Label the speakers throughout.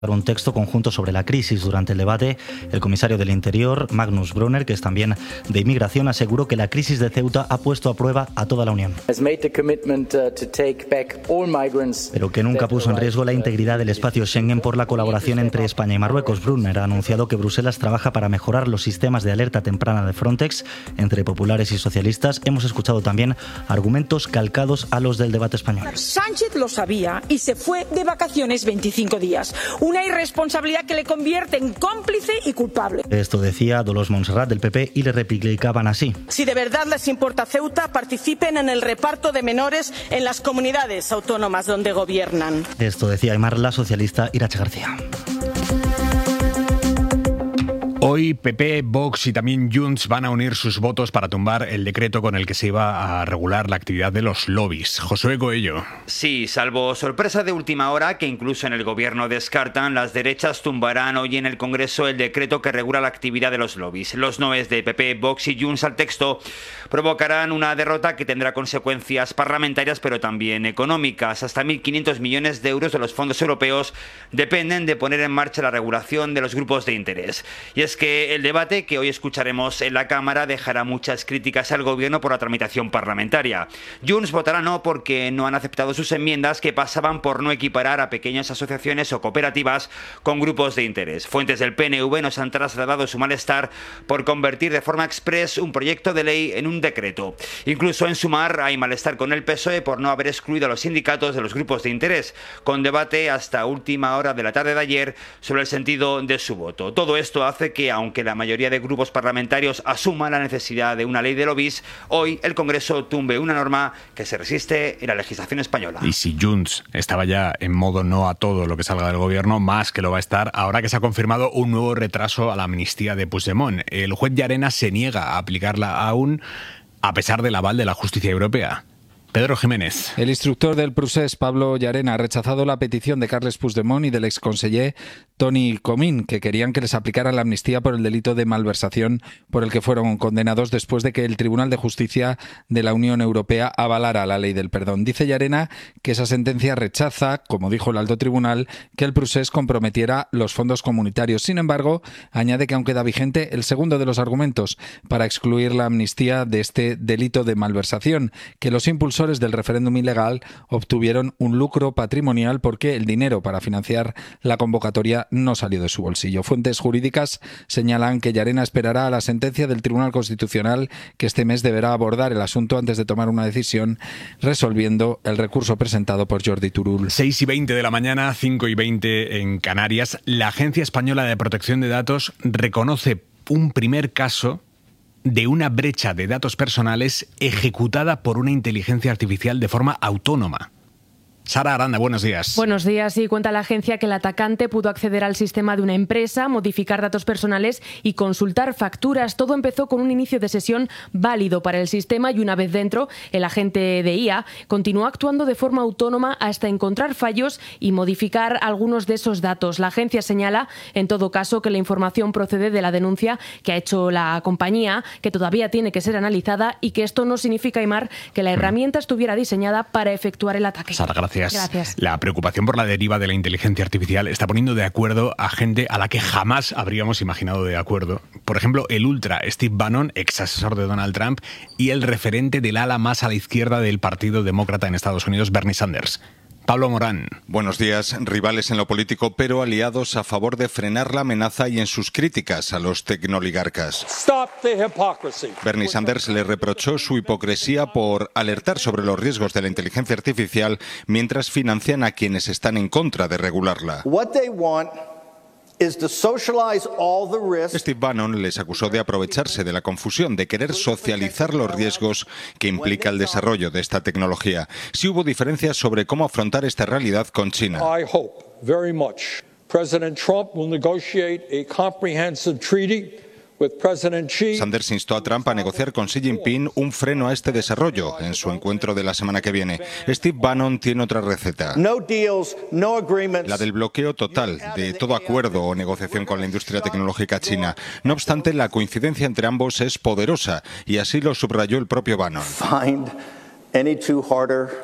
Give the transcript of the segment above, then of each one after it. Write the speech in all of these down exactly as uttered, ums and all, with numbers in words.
Speaker 1: Un texto conjunto sobre la crisis. Durante el debate, el comisario del Interior, Magnus Brunner, que es también de Inmigración, aseguró que la crisis de Ceuta ha puesto a prueba a toda la Unión, pero que nunca puso en riesgo la integridad del espacio Schengen por la colaboración entre España y Marruecos. Brunner ha anunciado que Bruselas trabaja para mejorar los sistemas de alerta temprana de Frontex entre populares y socialistas. Hemos escuchado también argumentos calcados a los del debate español.
Speaker 2: Sánchez lo sabía y se fue de vacaciones veinticinco días. Una irresponsabilidad que le convierte en cómplice y culpable.
Speaker 1: Esto decía Dolors Montserrat del P P y le replicaban así.
Speaker 2: Si de verdad les importa Ceuta, participen en el reparto de menores en las comunidades autónomas donde gobiernan.
Speaker 1: Esto decía Aimar, la socialista Irache García.
Speaker 3: Hoy P P, Vox y también Junts van a unir sus votos para tumbar el decreto con el que se iba a regular la actividad de los lobbies. Josué Coello.
Speaker 4: Sí, salvo sorpresa de última hora, que incluso en el gobierno descartan, las derechas tumbarán hoy en el Congreso el decreto que regula la actividad de los lobbies. Los noes de P P, Vox y Junts al texto provocarán una derrota que tendrá consecuencias parlamentarias pero también económicas. Hasta mil quinientos millones de euros de los fondos europeos dependen de poner en marcha la regulación de los grupos de interés. Y es que el debate que hoy escucharemos en la Cámara dejará muchas críticas al Gobierno por la tramitación parlamentaria. Junts votará no porque no han aceptado sus enmiendas, que pasaban por no equiparar a pequeñas asociaciones o cooperativas con grupos de interés. Fuentes del P N V nos han trasladado su malestar por convertir de forma express un proyecto de ley en un decreto. Incluso en Sumar hay malestar con el P S O E por no haber excluido a los sindicatos de los grupos de interés, con debate hasta última hora de la tarde de ayer sobre el sentido de su voto. Todo esto hace que, aunque la mayoría de grupos parlamentarios asuma la necesidad de una ley de lobbies, hoy el Congreso tumbe una norma que se resiste en la legislación española.
Speaker 3: Y si Junts estaba ya en modo no a todo lo que salga del Gobierno, más que lo va a estar ahora que se ha confirmado un nuevo retraso a la amnistía de Puigdemont. El juez Llarena se niega a aplicarla aún, a pesar del aval de la justicia europea. Pedro Jiménez.
Speaker 5: El instructor del procés, Pablo Llarena, ha rechazado la petición de Carles Puigdemont y del exconseller Toni Comín, que querían que les aplicaran la amnistía por el delito de malversación por el que fueron condenados después de que el Tribunal de Justicia de la Unión Europea avalara la ley del perdón. Dice Llarena que esa sentencia rechaza, como dijo el alto tribunal, que el procés comprometiera los fondos comunitarios. Sin embargo, añade que aún queda vigente el segundo de los argumentos para excluir la amnistía de este delito de malversación, que los impulsores del referéndum ilegal obtuvieron un lucro patrimonial porque el dinero para financiar la convocatoria no salió de su bolsillo. Fuentes jurídicas señalan que Llarena esperará a la sentencia del Tribunal Constitucional, que este mes deberá abordar el asunto antes de tomar una decisión, resolviendo el recurso presentado por Jordi Turull.
Speaker 3: seis y veinte de la mañana, cinco y veinte en Canarias. La Agencia Española de Protección de Datos reconoce un primer caso de una brecha de datos personales ejecutada por una inteligencia artificial de forma autónoma. Sara Aranda, buenos días.
Speaker 6: Buenos días. Sí, cuenta la agencia que el atacante pudo acceder al sistema de una empresa, modificar datos personales y consultar facturas. Todo empezó con un inicio de sesión válido para el sistema y una vez dentro, el agente de I A continuó actuando de forma autónoma hasta encontrar fallos y modificar algunos de esos datos. La agencia señala, en todo caso, que la información procede de la denuncia que ha hecho la compañía, que todavía tiene que ser analizada y que esto no significa, Aimar, que la herramienta estuviera diseñada para efectuar el ataque.
Speaker 3: Sara, gracias.
Speaker 6: Gracias.
Speaker 3: La preocupación por la deriva de la inteligencia artificial está poniendo de acuerdo a gente a la que jamás habríamos imaginado de acuerdo. Por ejemplo, el ultra Steve Bannon, ex asesor de Donald Trump, y el referente del ala más a la izquierda del Partido Demócrata en Estados Unidos, Bernie Sanders. Pablo Morán.
Speaker 7: Buenos días. Rivales en lo político, pero aliados a favor de frenar la amenaza y en sus críticas a los tecnoligarcas. Bernie Sanders le reprochó su hipocresía por alertar sobre los riesgos de la inteligencia artificial mientras financian a quienes están en contra de regularla. Steve Bannon les acusó de aprovecharse de la confusión, de querer socializar los riesgos que implica el desarrollo de esta tecnología. Sí hubo diferencias sobre cómo afrontar esta realidad con China.
Speaker 8: I hope very much President Trump will negotiate a comprehensive treaty with President Xi.
Speaker 7: Sanders instó a Trump a negociar con Xi Jinping un freno a este desarrollo en su encuentro de la semana que viene. Steve Bannon tiene otra receta.
Speaker 8: No deals, no agreements.
Speaker 7: La del bloqueo total de todo acuerdo o negociación con la industria tecnológica china. No obstante, la coincidencia entre ambos es poderosa y así lo subrayó el propio Bannon.
Speaker 8: Find any two harder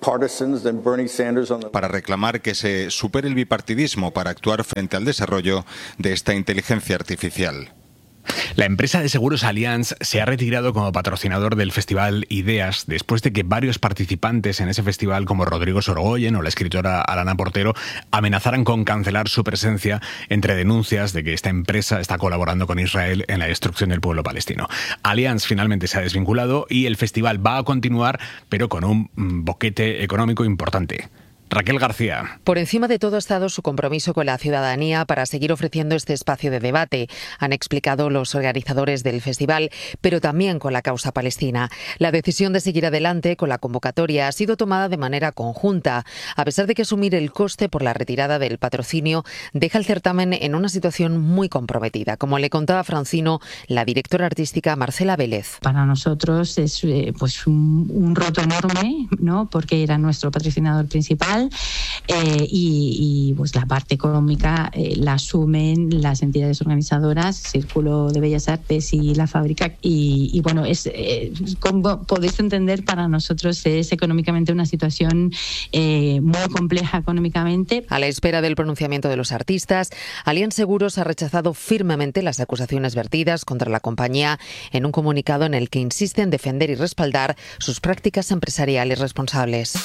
Speaker 7: para reclamar que se supere el bipartidismo para actuar frente al desarrollo de esta inteligencia artificial.
Speaker 3: La empresa de seguros Allianz se ha retirado como patrocinador del festival Ideas después de que varios participantes en ese festival, como Rodrigo Sorogoyen o la escritora Alana Portero, amenazaran con cancelar su presencia entre denuncias de que esta empresa está colaborando con Israel en la destrucción del pueblo palestino. Allianz finalmente se ha desvinculado y el festival va a continuar, pero con un boquete económico importante. Raquel García.
Speaker 9: Por encima de todo ha estado su compromiso con la ciudadanía para seguir ofreciendo este espacio de debate, han explicado los organizadores del festival, pero también con la causa palestina. La decisión de seguir adelante con la convocatoria ha sido tomada de manera conjunta, a pesar de que asumir el coste por la retirada del patrocinio deja el certamen en una situación muy comprometida, como le contaba a Francino la directora artística Marcela Vélez.
Speaker 10: Para nosotros es eh, pues un, un roto enorme, ¿no? Porque era nuestro patrocinador principal. Eh, y, y pues la parte económica eh, la asumen las entidades organizadoras, Círculo de Bellas Artes y la Fábrica, y, y bueno, es eh, como podéis entender, para nosotros es económicamente una situación eh, muy compleja económicamente.
Speaker 9: A la espera del pronunciamiento de los artistas, Allianz Seguros ha rechazado firmemente las acusaciones vertidas contra la compañía en un comunicado en el que insiste en defender y respaldar sus prácticas empresariales responsables.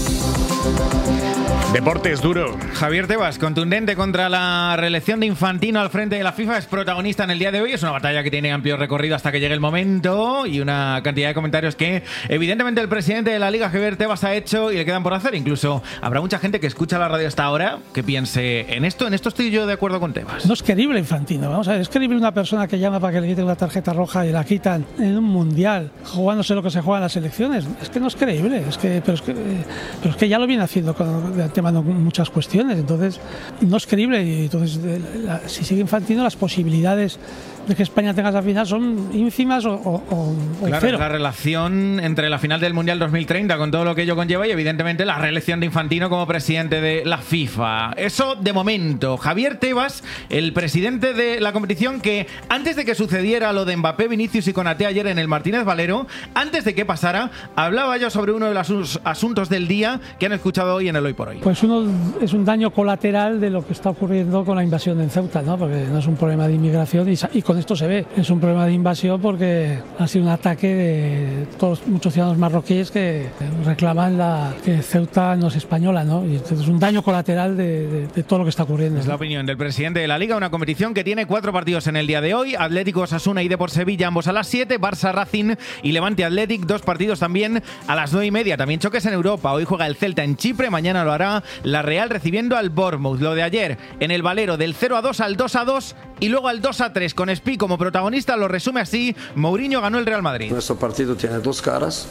Speaker 3: Deportes duro.
Speaker 11: Javier Tebas, contundente contra la reelección de Infantino al frente de la FIFA, es protagonista en el día de hoy. Es una batalla que tiene amplio recorrido hasta que llegue el momento y una cantidad de comentarios que evidentemente el presidente de la Liga, Javier Tebas, ha hecho y le quedan por hacer. Incluso habrá mucha gente que escucha la radio hasta ahora que piense en esto. En esto estoy yo de acuerdo con Tebas.
Speaker 12: No es creíble Infantino. Vamos a ver, es creíble una persona que llama para que le quiten una tarjeta roja y la quitan en un mundial, jugándose lo que se juega en las elecciones. Es que no es creíble. Es que, pero, es que, pero es que ya lo viene haciendo con, de antemano muchas cuestiones, entonces no es creíble. Y entonces la, si sigue Infantino, las posibilidades de que España tenga esa final son ínfimas o, o, o
Speaker 11: claro,
Speaker 12: cero.
Speaker 11: La relación entre la final del Mundial dos mil treinta con todo lo que ello conlleva y evidentemente la reelección de Infantino como presidente de la FIFA. Eso de momento. Javier Tebas, el presidente de la competición, que antes de que sucediera lo de Mbappé, Vinicius y Konaté ayer en el Martínez Valero, antes de que pasara, hablaba yo sobre uno de los asuntos del día que han escuchado hoy en el Hoy por Hoy.
Speaker 12: Pues uno es un daño colateral de lo que está ocurriendo con la invasión en Ceuta, ¿no? Porque no es un problema de inmigración y, y con esto se ve. Es un problema de invasión porque ha sido un ataque de todos, muchos ciudadanos marroquíes que reclaman la, que Ceuta no es española, ¿no? Y entonces es un daño colateral de, de, de todo lo que está ocurriendo.
Speaker 11: Es la opinión del presidente de la Liga, una competición que tiene cuatro partidos en el día de hoy: Atlético Osasuna y Depor Sevilla, ambos a las siete, Barça Racing y Levante Athletic, dos partidos también a las nueve y media. También choques en Europa. Hoy juega el Celta en Chipre, mañana lo hará la Real recibiendo al Bournemouth. Lo de ayer en el Valero, del cero a dos al dos a dos y luego al dos a tres, con Spi como protagonista, lo resume así: Mourinho ganó el Real Madrid.
Speaker 13: Nuestro partido tiene dos caras,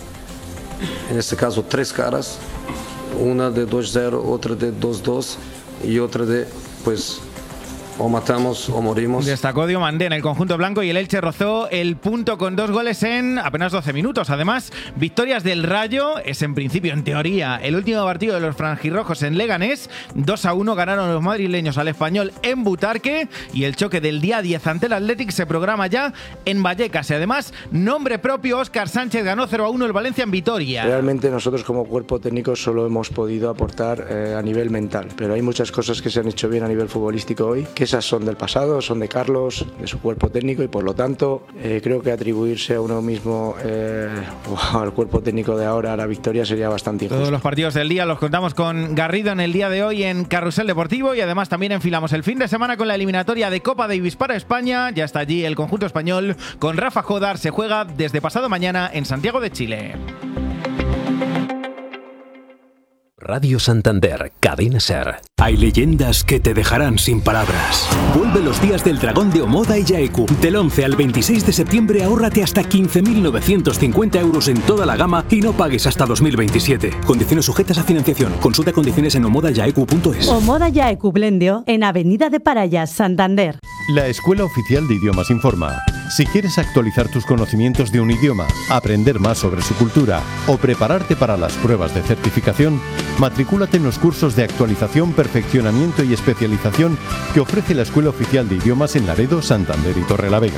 Speaker 13: en este caso tres caras, una de dos cero, otra de dos dos y otra de, pues, o matamos o morimos.
Speaker 11: Destacó Diomandé en el conjunto blanco y el Elche rozó el punto con dos goles en apenas doce minutos. Además, victorias del Rayo, es en principio, en teoría, el último partido de los franjirrojos en Leganés. dos a uno ganaron los madrileños al Español en Butarque y el choque del día diez ante el Athletic se programa ya en Vallecas. Y además, nombre propio, Óscar Sánchez ganó cero a uno el Valencia en Vitoria.
Speaker 14: Realmente nosotros como cuerpo técnico solo hemos podido aportar eh, a nivel mental, pero hay muchas cosas que se han hecho bien a nivel futbolístico hoy, que esas son del pasado, son de Carlos, de su cuerpo técnico, y por lo tanto eh, creo que atribuirse a uno mismo eh, o al cuerpo técnico de ahora la victoria sería bastante injusto.
Speaker 11: Todos los partidos del día los contamos con Garrido en el día de hoy en Carrusel Deportivo y además también enfilamos el fin de semana con la eliminatoria de Copa Davis para España. Ya está allí el conjunto español con Rafa Jodar. Se juega desde pasado mañana en Santiago de Chile.
Speaker 15: Radio Santander, Cadena Ser.
Speaker 16: Hay leyendas que te dejarán sin palabras. Vuelve los días del dragón de Omoda y Yaeku. Del once al veintiséis de septiembre ahórrate hasta quince mil novecientos cincuenta euros en toda la gama y no pagues hasta dos mil veintisiete. Condiciones sujetas a financiación. Consulta condiciones en omoda yaeku punto es.
Speaker 17: Omoda Yaeku Blendio en Avenida de Parayas, Santander.
Speaker 18: La Escuela Oficial de Idiomas informa. Si quieres actualizar tus conocimientos de un idioma, aprender más sobre su cultura o prepararte para las pruebas de certificación, matricúlate en los cursos de actualización, perfeccionamiento y especialización que ofrece la Escuela Oficial de Idiomas en Laredo, Santander y Torrelavega.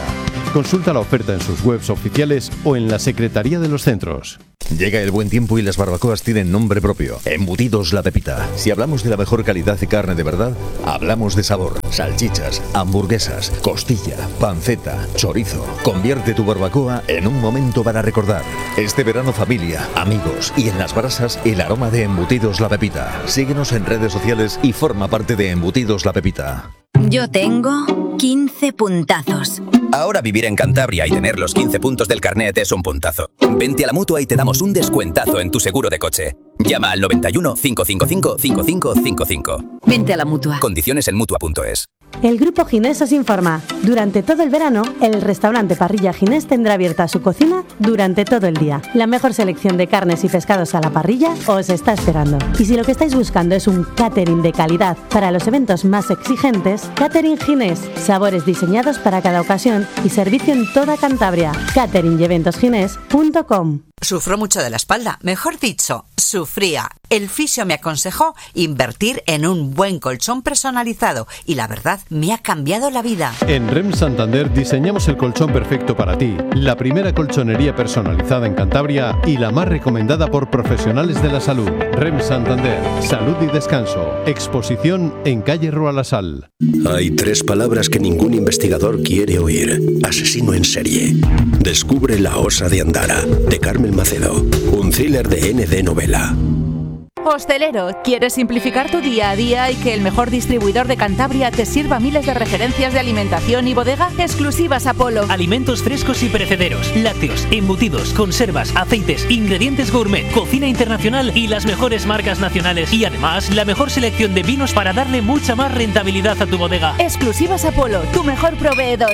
Speaker 18: Consulta la oferta en sus webs oficiales o en la Secretaría de los centros.
Speaker 19: Llega el buen tiempo y las barbacoas tienen nombre propio. Embutidos La Pepita. Si hablamos de la mejor calidad de carne de verdad, hablamos de sabor. Salchichas, hamburguesas, costilla, panceta, chorizo. Convierte tu barbacoa en un momento para recordar. Este verano familia, amigos y en las brasas el aroma de Embutidos La Pepita. Síguenos en redes sociales y forma parte de Embutidos La Pepita.
Speaker 20: Yo tengo quince puntazos.
Speaker 21: Ahora vivir en Cantabria y tener los quince puntos del carnet es un puntazo. Vente a la Mutua y te damos un descuentazo en tu seguro de coche. Llama al noventa y uno, cinco cinco cinco, cinco cinco cinco cinco.
Speaker 20: Vente a la Mutua.
Speaker 21: Condiciones en Mutua punto es.
Speaker 17: El Grupo Ginés os informa. Durante todo el verano, el restaurante Parrilla Ginés tendrá abierta su cocina durante todo el día. La mejor selección de carnes y pescados a la parrilla os está esperando. Y si lo que estáis buscando es un catering de calidad para los eventos más exigentes, Catering Ginés. Sabores diseñados para cada ocasión y servicio en toda Cantabria. catering y eventos ginés punto com.
Speaker 22: Sufro mucho de la espalda, mejor dicho, sufría. El fisio me aconsejó invertir en un buen colchón personalizado y la verdad me ha cambiado la vida.
Speaker 18: En R E M Santander diseñamos el colchón perfecto para ti, la primera colchonería personalizada en Cantabria y la más recomendada por profesionales de la salud. R E M Santander, salud y descanso. Exposición en calle Rualasal.
Speaker 23: Hay tres palabras que ningún investigador quiere oír. Asesino en serie. Descubre La Osa de Andara, de Carmen Macedo. Un thriller de N D Novela.
Speaker 24: Hostelero, ¿quieres simplificar tu día a día y que el mejor distribuidor de Cantabria te sirva miles de referencias de alimentación y bodega? Exclusivas Apolo.
Speaker 25: Alimentos frescos y perecederos, lácteos, embutidos, conservas, aceites, ingredientes gourmet, cocina internacional y las mejores marcas nacionales. Y además, la mejor selección de vinos para darle mucha más rentabilidad a tu bodega.
Speaker 24: Exclusivas Apolo, tu mejor proveedor.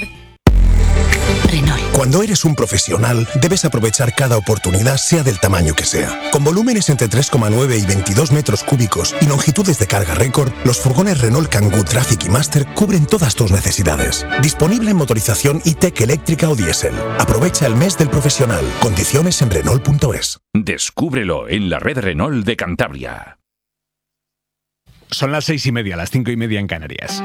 Speaker 23: Renault. Cuando eres un profesional, debes aprovechar cada oportunidad, sea del tamaño que sea. Con volúmenes entre tres coma nueve y veintidós metros cúbicos y longitudes de carga récord, los furgones Renault Kangoo Traffic y Master cubren todas tus necesidades. Disponible en motorización e-tech eléctrica o diésel. Aprovecha el mes del profesional. Condiciones en Renault punto es.
Speaker 26: Descúbrelo en la red Renault de Cantabria.
Speaker 3: Son las seis y media, las cinco y media en Canarias.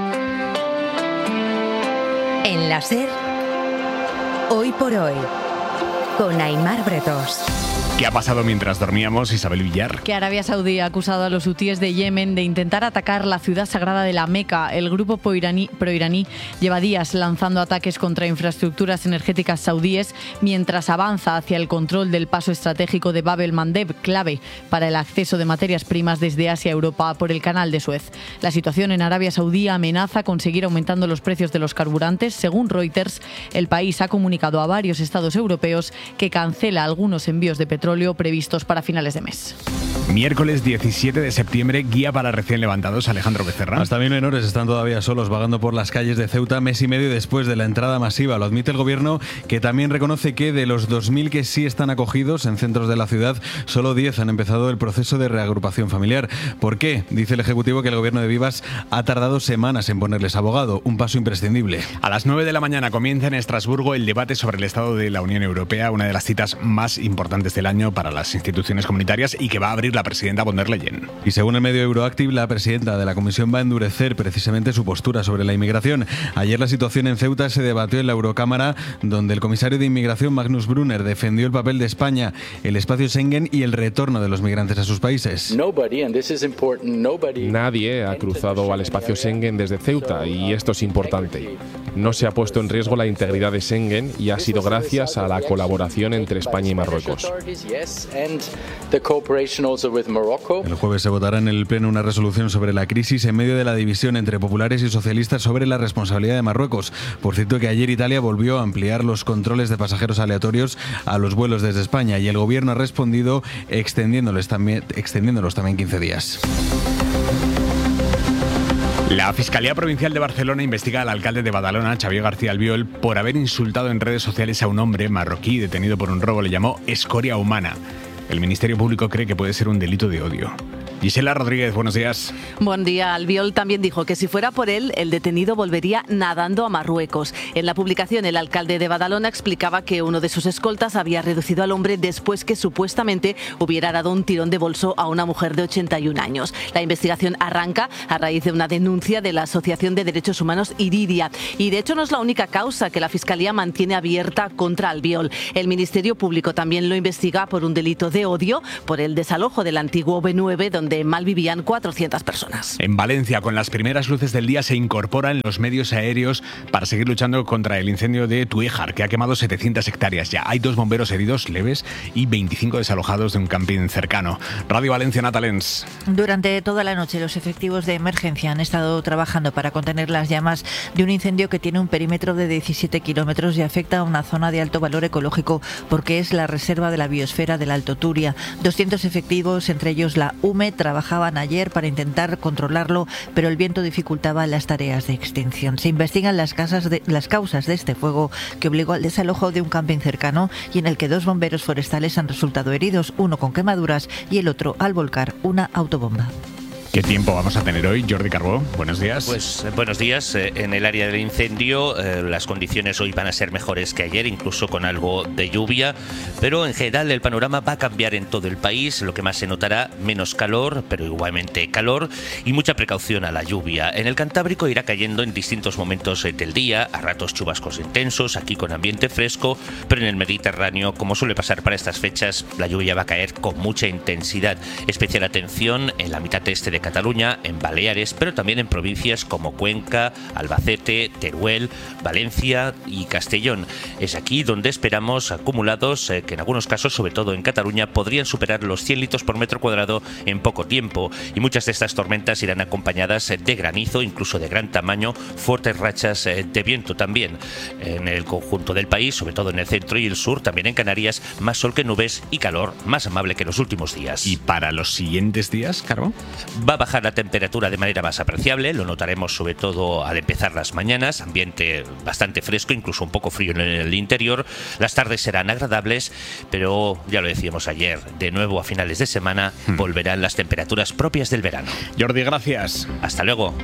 Speaker 20: En la SER, Hoy por Hoy, con Aimar Bretos.
Speaker 3: ¿Qué ha pasado mientras dormíamos, Isabel Villar?
Speaker 27: Que Arabia Saudí ha acusado a los hutíes de Yemen de intentar atacar la ciudad sagrada de la Meca. El grupo proiraní, proiraní lleva días lanzando ataques contra infraestructuras energéticas saudíes mientras avanza hacia el control del paso estratégico de Bab el-Mandeb, clave para el acceso de materias primas desde Asia a Europa por el canal de Suez. La situación en Arabia Saudí amenaza con seguir aumentando los precios de los carburantes. Según Reuters, el país ha comunicado a varios estados europeos que cancela algunos envíos de petróleo previstos para finales de mes.
Speaker 3: Miércoles diecisiete de septiembre, guía para recién levantados, Alejandro Becerra.
Speaker 28: Hasta mil menores están todavía solos vagando por las calles de Ceuta mes y medio después de la entrada masiva. Lo admite el gobierno, que también reconoce que de los dos mil que sí están acogidos en centros de la ciudad, solo diez han empezado el proceso de reagrupación familiar. ¿Por qué? Dice el Ejecutivo que el gobierno de Vivas ha tardado semanas en ponerles abogado, un paso imprescindible.
Speaker 3: A las nueve de la mañana comienza en Estrasburgo el debate sobre el estado de la Unión Europea, una de las citas más importantes del año para las instituciones comunitarias y que va a abrir la presidenta von der Leyen.
Speaker 28: Y según el medio Euroactiv, la presidenta de la Comisión va a endurecer precisamente su postura sobre la inmigración. Ayer la situación en Ceuta se debatió en la Eurocámara, donde el comisario de Inmigración, Magnus Brunner, defendió el papel de España, el espacio Schengen y el retorno de los migrantes a sus países.
Speaker 29: Nadie ha cruzado al espacio Schengen desde Ceuta y esto es importante. No se ha puesto en riesgo la integridad de Schengen y ha sido gracias a la colaboración entre España y Marruecos.
Speaker 28: El jueves se votará en el Pleno una resolución sobre la crisis en medio de la división entre populares y socialistas sobre la responsabilidad de Marruecos. Por cierto, que ayer Italia volvió a ampliar los controles de pasajeros aleatorios a los vuelos desde España y el gobierno ha respondido extendiéndolos también, extendiéndolos también quince días.
Speaker 3: La Fiscalía Provincial de Barcelona investiga al alcalde de Badalona, Xavier García Albiol, por haber insultado en redes sociales a un hombre marroquí detenido por un robo. Le llamó escoria humana. El Ministerio Público cree que puede ser un delito de odio. Gisela Rodríguez, buenos días.
Speaker 24: Buen día. Albiol también dijo que si fuera por él, el detenido volvería nadando a Marruecos. En la publicación, el alcalde de Badalona explicaba que uno de sus escoltas había reducido al hombre después que supuestamente hubiera dado un tirón de bolso a una mujer de ochenta y un años. La investigación arranca a raíz de una denuncia de la Asociación de Derechos Humanos Iridia. Y de hecho no es la única causa que la Fiscalía mantiene abierta contra Albiol. El Ministerio Público también lo investiga por un delito de odio, por el desalojo del antiguo B nueve, donde mal vivían cuatrocientas personas.
Speaker 3: En Valencia, con las primeras luces del día, se incorporan los medios aéreos para seguir luchando contra el incendio de Tuéjar, que ha quemado setecientas hectáreas ya. Hay dos bomberos heridos leves y veinticinco desalojados de un camping cercano. Radio Valencia, Natalens.
Speaker 1: Durante toda la noche, los efectivos de emergencia han estado trabajando para contener las llamas de un incendio que tiene un perímetro de diecisiete kilómetros y afecta a una zona de alto valor ecológico porque es la reserva de la biosfera del Alto Turia. doscientos efectivos, entre ellos la U M E, trabajaban ayer para intentar controlarlo, pero el viento dificultaba las tareas de extinción. Se investigan las, casas de, las causas de este fuego que obligó al desalojo de un camping cercano y en el que dos bomberos forestales han resultado heridos, uno con quemaduras y el otro al volcar una autobomba.
Speaker 3: ¿Qué tiempo vamos a tener hoy, Jordi Carbó? Buenos días.
Speaker 2: Pues buenos días. En el área del incendio eh, las condiciones hoy van a ser mejores que ayer, incluso con algo de lluvia, pero en general el panorama va a cambiar en todo el país. Lo que más se notará, menos calor, pero igualmente calor y mucha precaución a la lluvia. En el Cantábrico irá cayendo en distintos momentos del día, a ratos chubascos intensos, aquí con ambiente fresco, pero en el Mediterráneo, como suele pasar para estas fechas, la lluvia va a caer con mucha intensidad. Especial atención en la mitad este de Cataluña, en Baleares, pero también en provincias como Cuenca, Albacete, Teruel, Valencia y Castellón. Es aquí donde esperamos acumulados eh, que en algunos casos, sobre todo en Cataluña, podrían superar los cien litros por metro cuadrado en poco tiempo. Y muchas de estas tormentas irán acompañadas de granizo, incluso de gran tamaño, fuertes rachas eh, de viento también. En el conjunto del país, sobre todo en el centro y el sur, también en Canarias, más sol que nubes y calor más amable que en los últimos días.
Speaker 3: ¿Y para los siguientes días, Caro?
Speaker 2: Va a bajar la temperatura de manera más apreciable, lo notaremos sobre todo al empezar las mañanas, ambiente bastante fresco, incluso un poco frío en el interior. Las tardes serán agradables, pero ya lo decíamos ayer, de nuevo a finales de semana hmm. volverán las temperaturas propias del verano.
Speaker 3: Jordi, gracias.
Speaker 2: Hasta luego.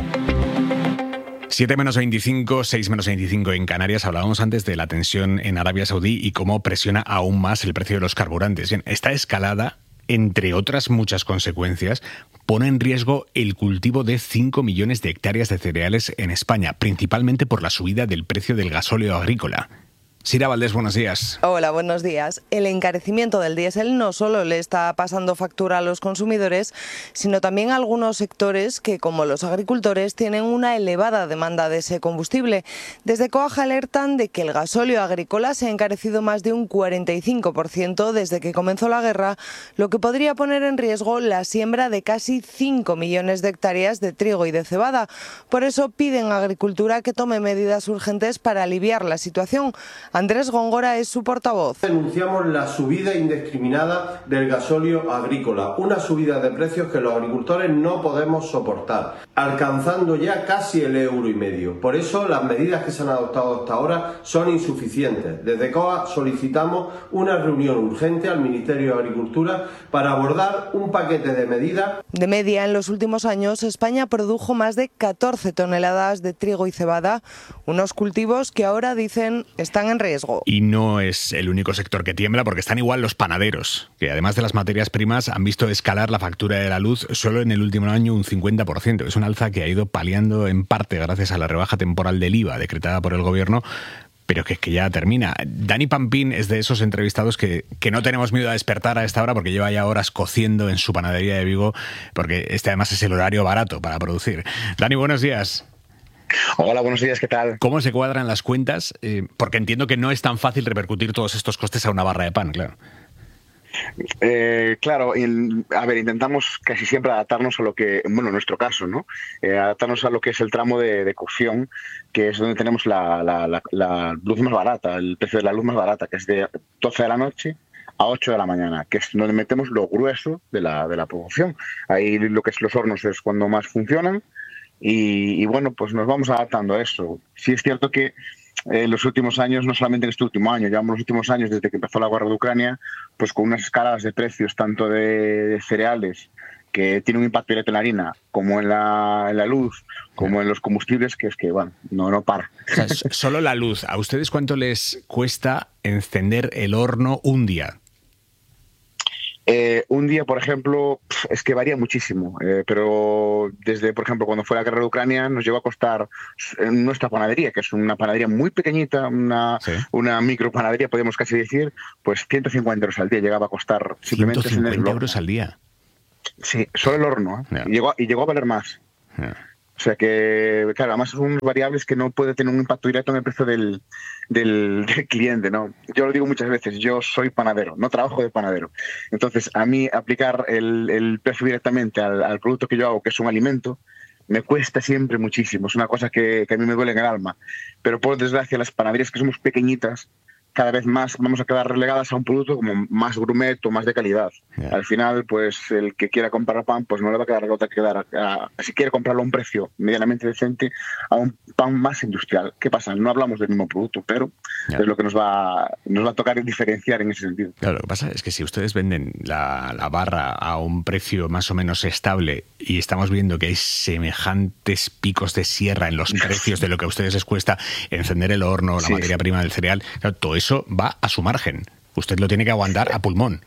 Speaker 3: siete menos veinticinco, seis menos veinticinco en Canarias. Hablábamos antes de la tensión en Arabia Saudí y cómo presiona aún más el precio de los carburantes. Bien, esta escalada, entre otras muchas consecuencias, pone en riesgo el cultivo de cinco millones de hectáreas de cereales en España, principalmente por la subida del precio del gasóleo agrícola. Sira Valdés, buenos días.
Speaker 4: Hola, buenos días. El encarecimiento del diésel no solo le está pasando factura a los consumidores, sino también a algunos sectores que, como los agricultores, tienen una elevada demanda de ese combustible. Desde COAG alertan de que el gasóleo agrícola se ha encarecido más de un cuarenta y cinco por ciento desde que comenzó la guerra, lo que podría poner en riesgo la siembra de casi cinco millones de hectáreas de trigo y de cebada. Por eso piden a Agricultura que tome medidas urgentes para aliviar la situación. Andrés Góngora es su portavoz.
Speaker 5: Denunciamos la subida indiscriminada del gasóleo agrícola, una subida de precios que los agricultores no podemos soportar, alcanzando ya casi el euro y medio. Por eso las medidas que se han adoptado hasta ahora son insuficientes. Desde COAG solicitamos una reunión urgente al Ministerio de Agricultura para abordar un paquete de medidas.
Speaker 4: De media, en los últimos años, España produjo más de catorce toneladas de trigo y cebada, unos cultivos que ahora dicen están en riesgo.
Speaker 3: Y no es el único sector que tiembla, porque están igual los panaderos, que además de las materias primas han visto escalar la factura de la luz solo en el último año un cincuenta por ciento. Es un alza que ha ido paliando en parte gracias a la rebaja temporal del I V A decretada por el gobierno, pero que es que ya termina. Dani Pampín es de esos entrevistados que, que no tenemos miedo a despertar a esta hora porque lleva ya horas cociendo en su panadería de Vigo, porque este además es el horario barato para producir. Dani, buenos días.
Speaker 6: Hola, buenos días, ¿qué tal?
Speaker 3: ¿Cómo se cuadran las cuentas? Eh, porque entiendo que no es tan fácil repercutir todos estos costes a una barra de pan, claro.
Speaker 6: Eh, claro, in, a ver, intentamos casi siempre adaptarnos a lo que, bueno, en nuestro caso, ¿no? Eh, adaptarnos a lo que es el tramo de, de cocción, que es donde tenemos la, la, la, la luz más barata, el precio de la luz más barata, que es de doce de la noche a ocho de la mañana, que es donde metemos lo grueso de la, de la producción. Ahí lo que es los hornos es cuando más funcionan. Y, y bueno, pues nos vamos adaptando a eso. Sí es cierto que en eh, los últimos años, no solamente en este último año, llevamos los últimos años desde que empezó la guerra de Ucrania, pues con unas escaladas de precios tanto de, de cereales que tiene un impacto directo en la harina, como en la, en la luz, como en los combustibles, que es que, bueno, no, no para.
Speaker 3: O sea, solo la luz. ¿A ustedes cuánto les cuesta encender el horno un día?
Speaker 6: Eh, un día, por ejemplo, es que varía muchísimo, eh, pero desde, por ejemplo, cuando fue la guerra de Ucrania, nos llegó a costar en nuestra panadería, que es una panadería muy pequeñita, una, ¿sí? una micropanadería, podemos casi decir, pues ciento cincuenta euros al día llegaba a costar simplemente
Speaker 3: ciento cincuenta euros al día.
Speaker 6: Sí, solo el horno, ¿eh? Yeah. y, llegó, y llegó a valer más.
Speaker 3: Yeah.
Speaker 6: O sea que, claro, además son variables que no puede tener un impacto directo en el precio del, del, del cliente, ¿no? Yo lo digo muchas veces, yo soy panadero, no trabajo de panadero. Entonces, a mí aplicar el, el precio directamente al, al producto que yo hago, que es un alimento, me cuesta siempre muchísimo. Es una cosa que, que a mí me duele en el alma. Pero por desgracia, las panaderías que somos pequeñitas, cada vez más vamos a quedar relegadas a un producto como más gourmet o más de calidad. Yeah. Al final, pues el que quiera comprar pan, pues no le va a quedar otra que dar, a, a, si quiere comprarlo a un precio medianamente decente, a un pan más industrial. ¿Qué pasa? No hablamos del mismo producto, pero yeah. es lo que nos va, nos va a tocar diferenciar en ese sentido.
Speaker 3: Claro, lo que pasa es que si ustedes venden la, la barra a un precio más o menos estable y estamos viendo que hay semejantes picos de sierra en los precios de lo que a ustedes les cuesta encender el horno, la sí, materia sí. prima del cereal, claro, todo eso va a su margen. Usted lo tiene que aguantar a pulmón.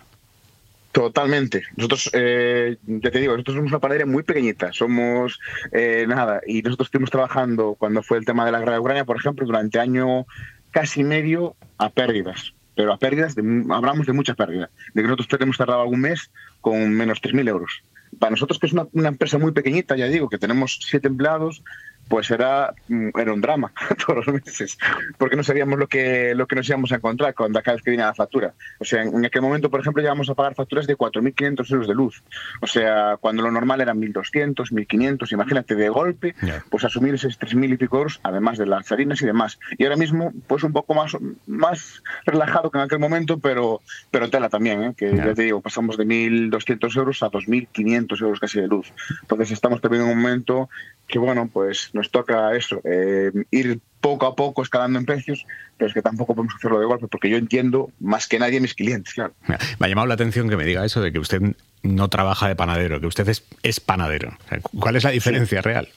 Speaker 6: Totalmente. Nosotros, eh, ya te digo, nosotros somos una panadería muy pequeñita, somos eh, nada, y nosotros estuvimos trabajando cuando fue el tema de la guerra de Ucrania, por ejemplo, durante año casi medio a pérdidas, pero a pérdidas, de, hablamos de muchas pérdidas, de que nosotros tenemos tardado algún mes con menos tres mil euros. Para nosotros, que es una, una empresa muy pequeñita, ya digo, que tenemos siete empleados, pues era, era un drama todos los meses, porque no sabíamos lo que, lo que nos íbamos a encontrar cuando cada vez que venía la factura. O sea, en aquel momento, por ejemplo, llegamos a pagar facturas de cuatro mil quinientos euros de luz. O sea, cuando lo normal eran mil doscientos, mil quinientos, imagínate, de golpe, yeah. pues asumir esos tres mil y pico euros, además de las harinas y demás. Y ahora mismo, pues un poco más, más relajado que en aquel momento, pero, pero tela también, ¿eh? que yeah. ya te digo, pasamos de mil doscientos euros a dos mil quinientos euros casi de luz. Entonces estamos también en un momento que, bueno, pues nos toca eso, eh, ir poco a poco escalando en precios, pero es que tampoco podemos hacerlo de golpe, porque yo entiendo más que nadie a mis clientes, claro.
Speaker 3: Me ha llamado la atención que me diga eso de que usted no trabaja de panadero, que usted es, es panadero. ¿Cuál es la diferencia sí. real?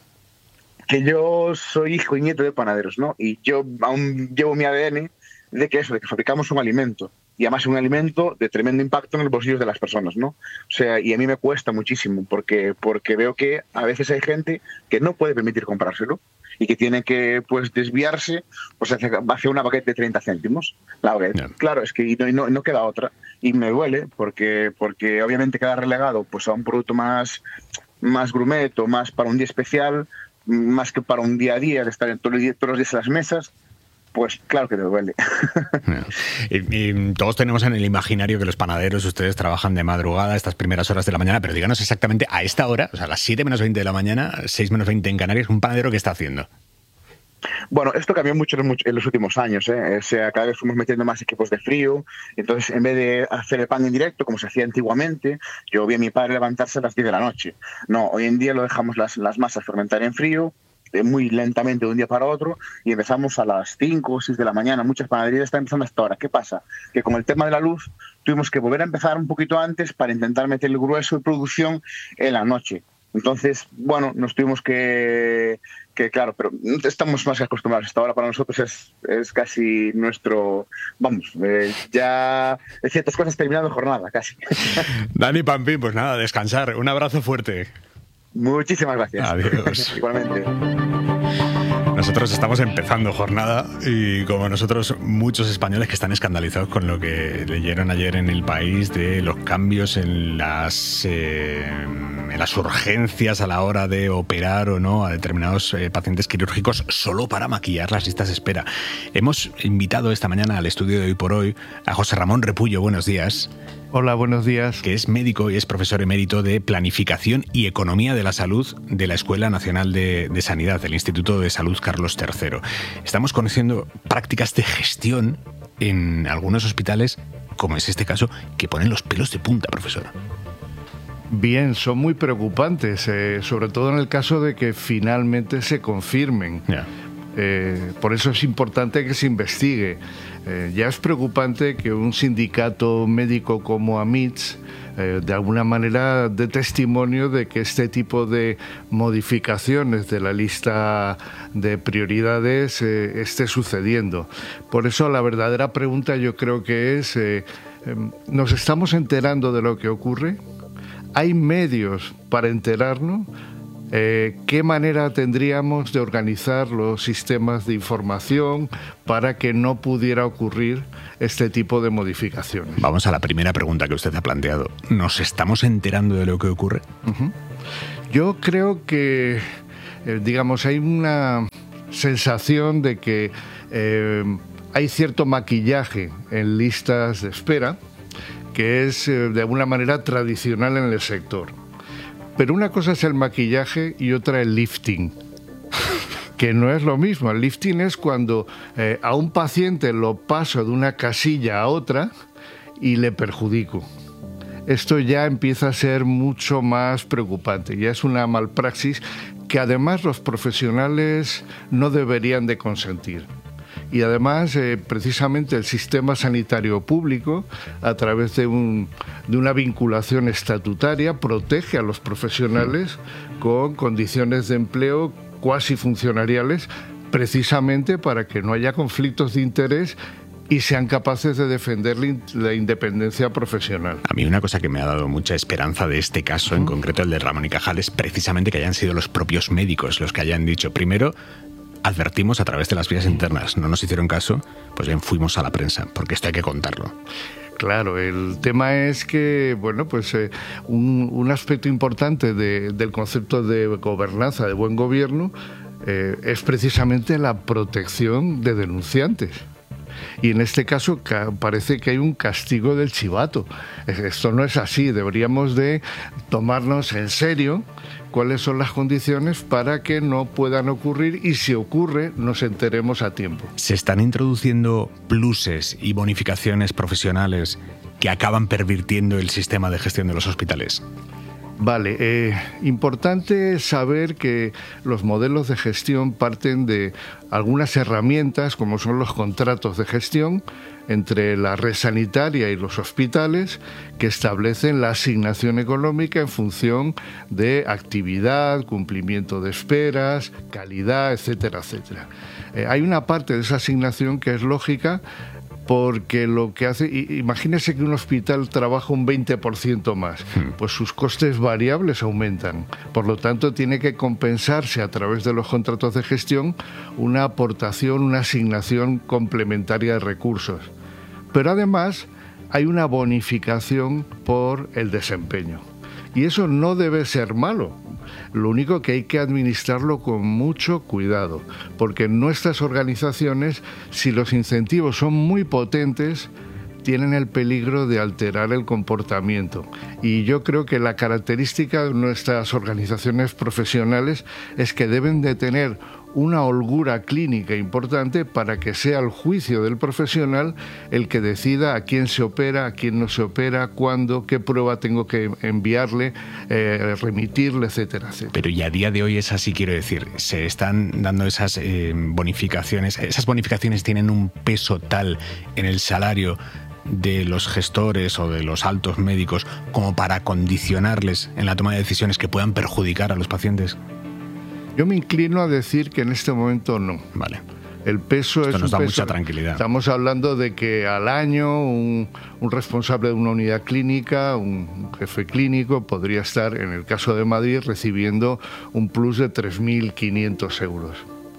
Speaker 6: Que yo soy hijo y nieto de panaderos, ¿no? Y yo aún llevo mi A D N de que eso, de que fabricamos un alimento. Y además un alimento de tremendo impacto en los bolsillos de las personas, ¿no? O sea, y a mí me cuesta muchísimo porque, porque veo que a veces hay gente que no puede permitir comprárselo y que tiene que, pues, desviarse pues, hacia, hacia una baguette de treinta céntimos. La baguette. Yeah. Claro, es que no, no, no queda otra. Y me duele porque, porque obviamente queda relegado pues, a un producto más, más gourmet o más para un día especial, más que para un día a día, de estar todos los días, todos los días en las mesas. Pues claro que te duele.
Speaker 3: y, y todos tenemos en el imaginario que los panaderos, ustedes trabajan de madrugada, estas primeras horas de la mañana, pero díganos exactamente a esta hora, o sea, a las siete menos veinte de la mañana, seis menos veinte en Canarias, ¿un panadero qué está haciendo?
Speaker 6: Bueno, esto cambió mucho en los últimos años, ¿eh? O sea, cada vez fuimos metiendo más equipos de frío, entonces en vez de hacer el pan en directo, como se hacía antiguamente, yo vi a mi padre levantarse a las diez de la noche. No, hoy en día lo dejamos las, las masas fermentar en frío, muy lentamente de un día para otro, y empezamos a las cinco o seis de la mañana. Muchas panaderías están empezando hasta ahora. ¿Qué pasa? Que con el tema de la luz tuvimos que volver a empezar un poquito antes para intentar meter el grueso de producción en la noche. Entonces, bueno, nos tuvimos que, que claro, pero estamos más que acostumbrados. Hasta ahora para nosotros es, es casi nuestro, vamos, eh, ya en ciertas cosas terminando jornada, casi.
Speaker 3: Dani Pampín, pues nada, descansar. Un abrazo fuerte.
Speaker 6: Muchísimas gracias.
Speaker 3: Adiós.
Speaker 6: Igualmente.
Speaker 3: Nosotros estamos empezando jornada y como nosotros muchos españoles que están escandalizados con lo que leyeron ayer en El País de los cambios en las eh, en las urgencias a la hora de operar o no a determinados eh, pacientes quirúrgicos solo para maquillar las listas de espera. Hemos invitado esta mañana al estudio de Hoy por Hoy a José Ramón Repullo. Buenos días.
Speaker 7: Hola, buenos días.
Speaker 3: Que es médico y es profesor emérito de Planificación y Economía de la Salud de la Escuela Nacional de, de Sanidad, del Instituto de Salud Carlos tercero. Estamos conociendo prácticas de gestión en algunos hospitales, como es este caso, que ponen los pelos de punta, profesor.
Speaker 7: Bien, son muy preocupantes, eh, sobre todo en el caso de que finalmente se confirmen.
Speaker 3: Yeah.
Speaker 7: Eh, por eso es importante que se investigue. Eh, ya es preocupante que un sindicato médico como AMITS eh, de alguna manera dé testimonio de que este tipo de modificaciones de la lista de prioridades eh, esté sucediendo. Por eso la verdadera pregunta yo creo que es, eh, eh, ¿nos estamos enterando de lo que ocurre? ¿Hay medios para enterarnos? Eh, ¿Qué manera tendríamos de organizar los sistemas de información para que no pudiera ocurrir este tipo de modificaciones?
Speaker 3: Vamos a la primera pregunta que usted ha planteado. ¿Nos estamos enterando de lo que ocurre?
Speaker 7: Uh-huh. Yo creo que, eh, digamos, hay una sensación de que eh, hay cierto maquillaje en listas de espera que es eh, de alguna manera tradicional en el sector. Pero una cosa es el maquillaje y otra el lifting, que no es lo mismo. El lifting es cuando eh, a un paciente lo paso de una casilla a otra y le perjudico. Esto ya empieza a ser mucho más preocupante. Ya es una malpraxis que además los profesionales no deberían de consentir. Y además, eh, precisamente el sistema sanitario público, a través de, un, de una vinculación estatutaria, protege a los profesionales con condiciones de empleo cuasi funcionariales, precisamente para que no haya conflictos de interés y sean capaces de defender la independencia profesional.
Speaker 3: A mí una cosa que me ha dado mucha esperanza de este caso, en concreto el de Ramón y Cajal, es precisamente que hayan sido los propios médicos los que hayan dicho, primero, advertimos a través de las vías internas, no nos hicieron caso, pues bien, fuimos a la prensa, porque esto hay que contarlo.
Speaker 7: Claro, el tema es que, bueno, pues eh, un, un aspecto importante de, del concepto de gobernanza, de buen gobierno, eh, es precisamente la protección de denunciantes. Y en este caso parece que hay un castigo del chivato. Esto no es así, deberíamos de tomarnos en serio cuáles son las condiciones para que no puedan ocurrir y si ocurre nos enteremos a tiempo.
Speaker 3: ¿Se están introduciendo pluses y bonificaciones profesionales que acaban pervirtiendo el sistema de gestión de los hospitales?
Speaker 7: Vale, eh, importante saber que los modelos de gestión parten de algunas herramientas como son los contratos de gestión entre la red sanitaria y los hospitales que establecen la asignación económica en función de actividad, cumplimiento de esperas, calidad, etcétera, etcétera. Eh, hay una parte de esa asignación que es lógica porque lo que hace, imagínese que un hospital trabaja un veinte por ciento más, pues sus costes variables aumentan. Por lo tanto, tiene que compensarse a través de los contratos de gestión una aportación, una asignación complementaria de recursos. Pero además hay una bonificación por el desempeño. Y eso no debe ser malo. Lo único que hay que administrarlo con mucho cuidado, porque en nuestras organizaciones, si los incentivos son muy potentes, tienen el peligro de alterar el comportamiento. Y yo creo que la característica de nuestras organizaciones profesionales es que deben de tener una holgura clínica importante para que sea el juicio del profesional el que decida a quién se opera, a quién no se opera, cuándo, qué prueba tengo que enviarle, eh, remitirle, etcétera, etcétera.
Speaker 3: Pero y a día de hoy es así, quiero decir, se están dando esas eh, bonificaciones, esas bonificaciones tienen un peso tal en el salario de los gestores o de los altos médicos como para condicionarles en la toma de decisiones que puedan perjudicar a los pacientes.
Speaker 7: Yo me inclino a decir que en este momento no.
Speaker 3: Vale.
Speaker 7: El peso
Speaker 3: Esto
Speaker 7: es
Speaker 3: nos
Speaker 7: un
Speaker 3: da
Speaker 7: peso,
Speaker 3: mucha tranquilidad.
Speaker 7: Estamos hablando de que al año un, un responsable de una unidad clínica, un jefe clínico, podría estar, en el caso de Madrid, recibiendo un plus de tres mil quinientos euros.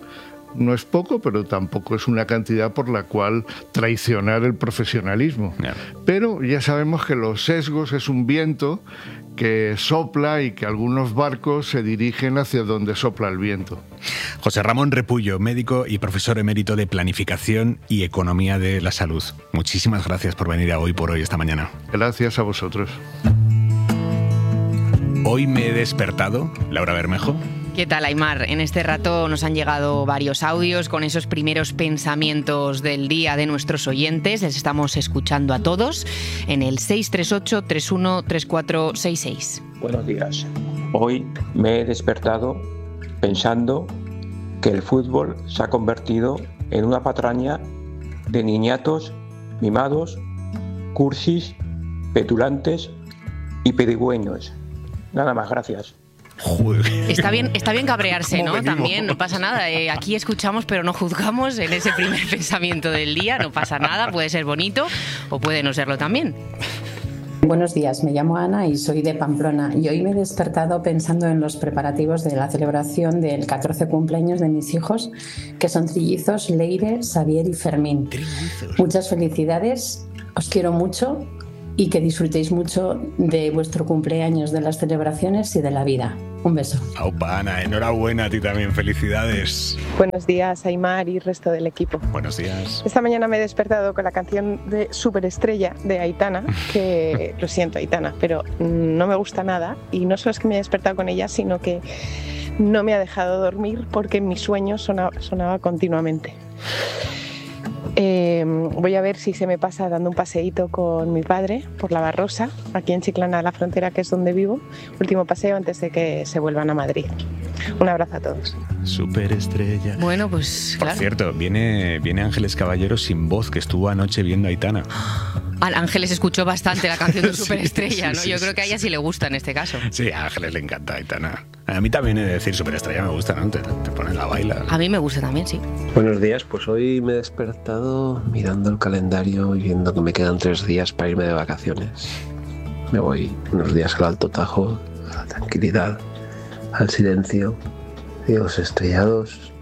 Speaker 7: No es poco, pero tampoco es una cantidad por la cual traicionar el profesionalismo. Yeah. Pero ya sabemos que los sesgos es un viento que sopla y que algunos barcos se dirigen hacia donde sopla el viento.
Speaker 3: José Ramón Repullo, médico y profesor emérito de Planificación y Economía de la Salud. Muchísimas gracias por venir a Hoy por Hoy esta mañana.
Speaker 7: Gracias a vosotros.
Speaker 3: Hoy me he despertado, Laura Bermejo.
Speaker 8: ¿Qué tal, Aimar? En este rato nos han llegado varios audios con esos primeros pensamientos del día de nuestros oyentes. Les estamos escuchando a todos en el seis tres ocho, tres uno tres cuatro seis seis.
Speaker 9: Buenos días. Hoy me he despertado pensando que el fútbol se ha convertido en una patraña de niñatos, mimados, cursis, petulantes y pedigüeños. Nada más, gracias.
Speaker 8: Está bien, está bien cabrearse, ¿no? También, no pasa nada. Eh, aquí escuchamos pero no juzgamos en ese primer pensamiento del día, no pasa nada, puede ser bonito o puede no serlo también.
Speaker 10: Buenos días, me llamo Ana y soy de Pamplona y hoy me he despertado pensando en los preparativos de la celebración del catorce cumpleaños de mis hijos, que son trillizos Leire, Xavier y Fermín. Trillizos. Muchas felicidades, os quiero mucho y que disfrutéis mucho de vuestro cumpleaños, de las celebraciones y de la vida. Un beso.
Speaker 3: Aupa, Ana, enhorabuena a ti también, felicidades.
Speaker 11: Buenos días, Aimar y resto del equipo.
Speaker 3: Buenos días.
Speaker 11: Esta mañana me he despertado con la canción de Superestrella de Aitana, que lo siento, Aitana, pero no me gusta nada y no solo es que me he despertado con ella, sino que no me ha dejado dormir porque en mis sueños sonaba, sonaba continuamente. Eh, voy a ver si se me pasa dando un paseíto con mi padre por la Barrosa, aquí en Chiclana, la frontera, que es donde vivo. Último paseo antes de que se vuelvan a Madrid. Un abrazo a todos.
Speaker 3: Superestrella.
Speaker 8: Bueno, pues claro.
Speaker 3: Por cierto, viene, viene Ángeles Caballero sin voz, que estuvo anoche viendo a Aitana.
Speaker 8: Ángeles escuchó bastante la canción de Superestrella,
Speaker 3: sí, sí,
Speaker 8: ¿no?
Speaker 3: sí,
Speaker 8: Yo
Speaker 3: sí,
Speaker 8: creo que a ella sí le gusta en este caso.
Speaker 3: Sí, a Ángeles le encanta Aitana. A mí también he de decir Superestrella me gusta, ¿no? Te, te ponen la baila.
Speaker 8: A mí me gusta también, sí.
Speaker 12: Buenos días, pues hoy me he despertado mirando el calendario y viendo que me quedan tres días para irme de vacaciones. Me voy unos días al Alto Tajo, a la tranquilidad, al silencio, cielos estrellados.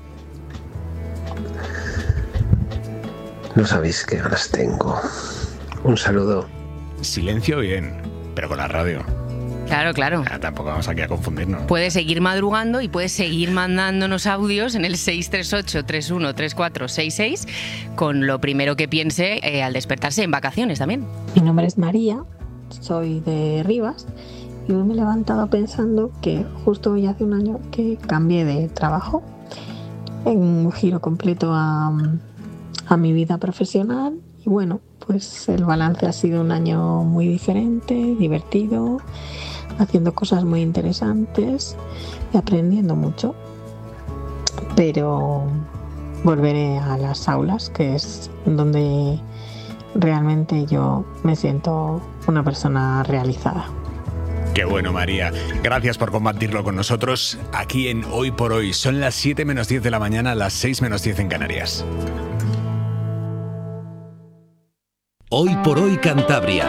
Speaker 12: No sabéis qué ganas tengo. Un saludo.
Speaker 3: Silencio bien, pero con la radio.
Speaker 8: Claro, claro.
Speaker 3: Ah, tampoco vamos aquí a confundirnos.
Speaker 8: Puedes seguir madrugando y puedes seguir mandándonos audios en el seis tres ocho, tres uno tres cuatro seis seis con lo primero que piense eh, al despertarse en vacaciones también.
Speaker 13: Mi nombre es María, soy de Rivas y hoy me he levantado pensando que justo hoy hace un año que cambié de trabajo en un giro completo a, a mi vida profesional y bueno, pues el balance ha sido un año muy diferente, divertido, haciendo cosas muy interesantes y aprendiendo mucho. Pero volveré a las aulas, que es donde realmente yo me siento una persona realizada.
Speaker 3: Qué bueno, María. Gracias por compartirlo con nosotros aquí en Hoy por Hoy. Son las siete menos diez de la mañana, las seis menos diez en Canarias.
Speaker 14: Hoy por Hoy Cantabria.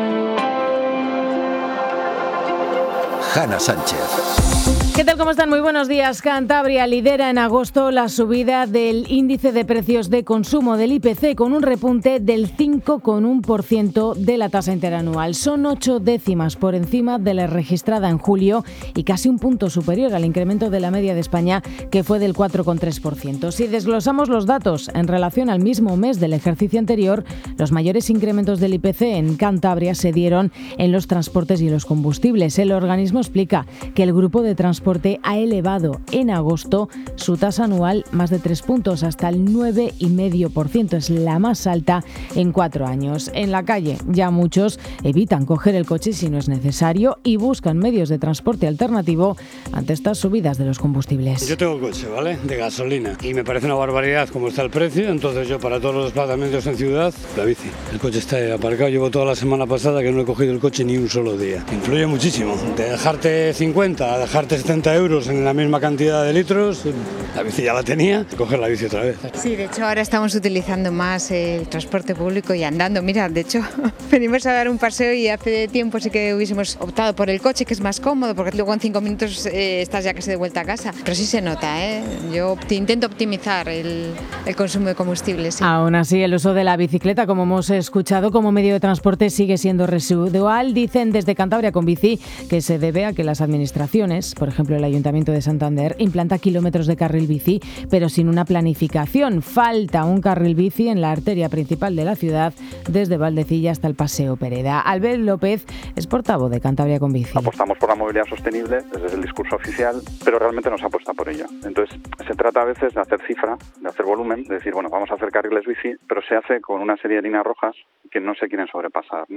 Speaker 14: Hanna Sánchez.
Speaker 15: ¿Qué tal? ¿Cómo están? Muy buenos días. Cantabria lidera en agosto la subida del índice de precios de consumo del I P C con un repunte del cinco coma uno por ciento de la tasa interanual. Son ocho décimas por encima de la registrada en julio y casi un punto superior al incremento de la media de España, que fue del cuatro coma tres por ciento. Si desglosamos los datos en relación al mismo mes del ejercicio anterior, los mayores incrementos del I P C en Cantabria se dieron en los transportes y los combustibles. El organismo explica que el grupo de transporte ha elevado en agosto su tasa anual más de tres puntos hasta el nueve coma cinco por ciento. Es la más alta en cuatro años. En la calle ya muchos evitan coger el coche si no es necesario y buscan medios de transporte alternativo ante estas subidas de los combustibles.
Speaker 16: Yo tengo coche, ¿vale? De gasolina y me parece una barbaridad cómo está el precio, entonces yo para todos los desplazamientos en ciudad, la bici. El coche está aparcado, llevo toda la semana pasada que no he cogido el coche ni un solo día. Influye muchísimo. De dejarte cincuenta a dejarte setenta euros en la misma cantidad de litros, la bici ya la tenía, coger la bici otra vez.
Speaker 19: Sí, de hecho ahora estamos utilizando más el transporte público y andando. Mira, de hecho venimos a dar un paseo y hace tiempo sí que hubiésemos optado por el coche, que es más cómodo, porque luego en cinco minutos eh, estás ya casi de vuelta a casa. Pero sí se nota, ¿eh? Yo intento optimizar el, el consumo de combustible. Sí.
Speaker 15: Aún así, el uso de la bicicleta, como hemos escuchado, como medio de transporte sigue siendo residual. Dicen desde Cantabria con Bici que se debe a que las administraciones, por ejemplo el Ayuntamiento de Santander, implanta kilómetros de carril bici, pero sin una planificación. Falta un carril bici en la arteria principal de la ciudad, desde Valdecilla hasta el Paseo Pereda. Albert López es portavoz de Cantabria con Bici.
Speaker 21: Apostamos por la movilidad sostenible desde el discurso oficial, pero realmente no se apuesta por ello. Entonces, se trata a veces de hacer cifra, de hacer volumen, de decir, bueno, vamos a hacer carriles bici, pero se hace con una serie de líneas rojas que no se quieren sobrepasar, ¿no? Por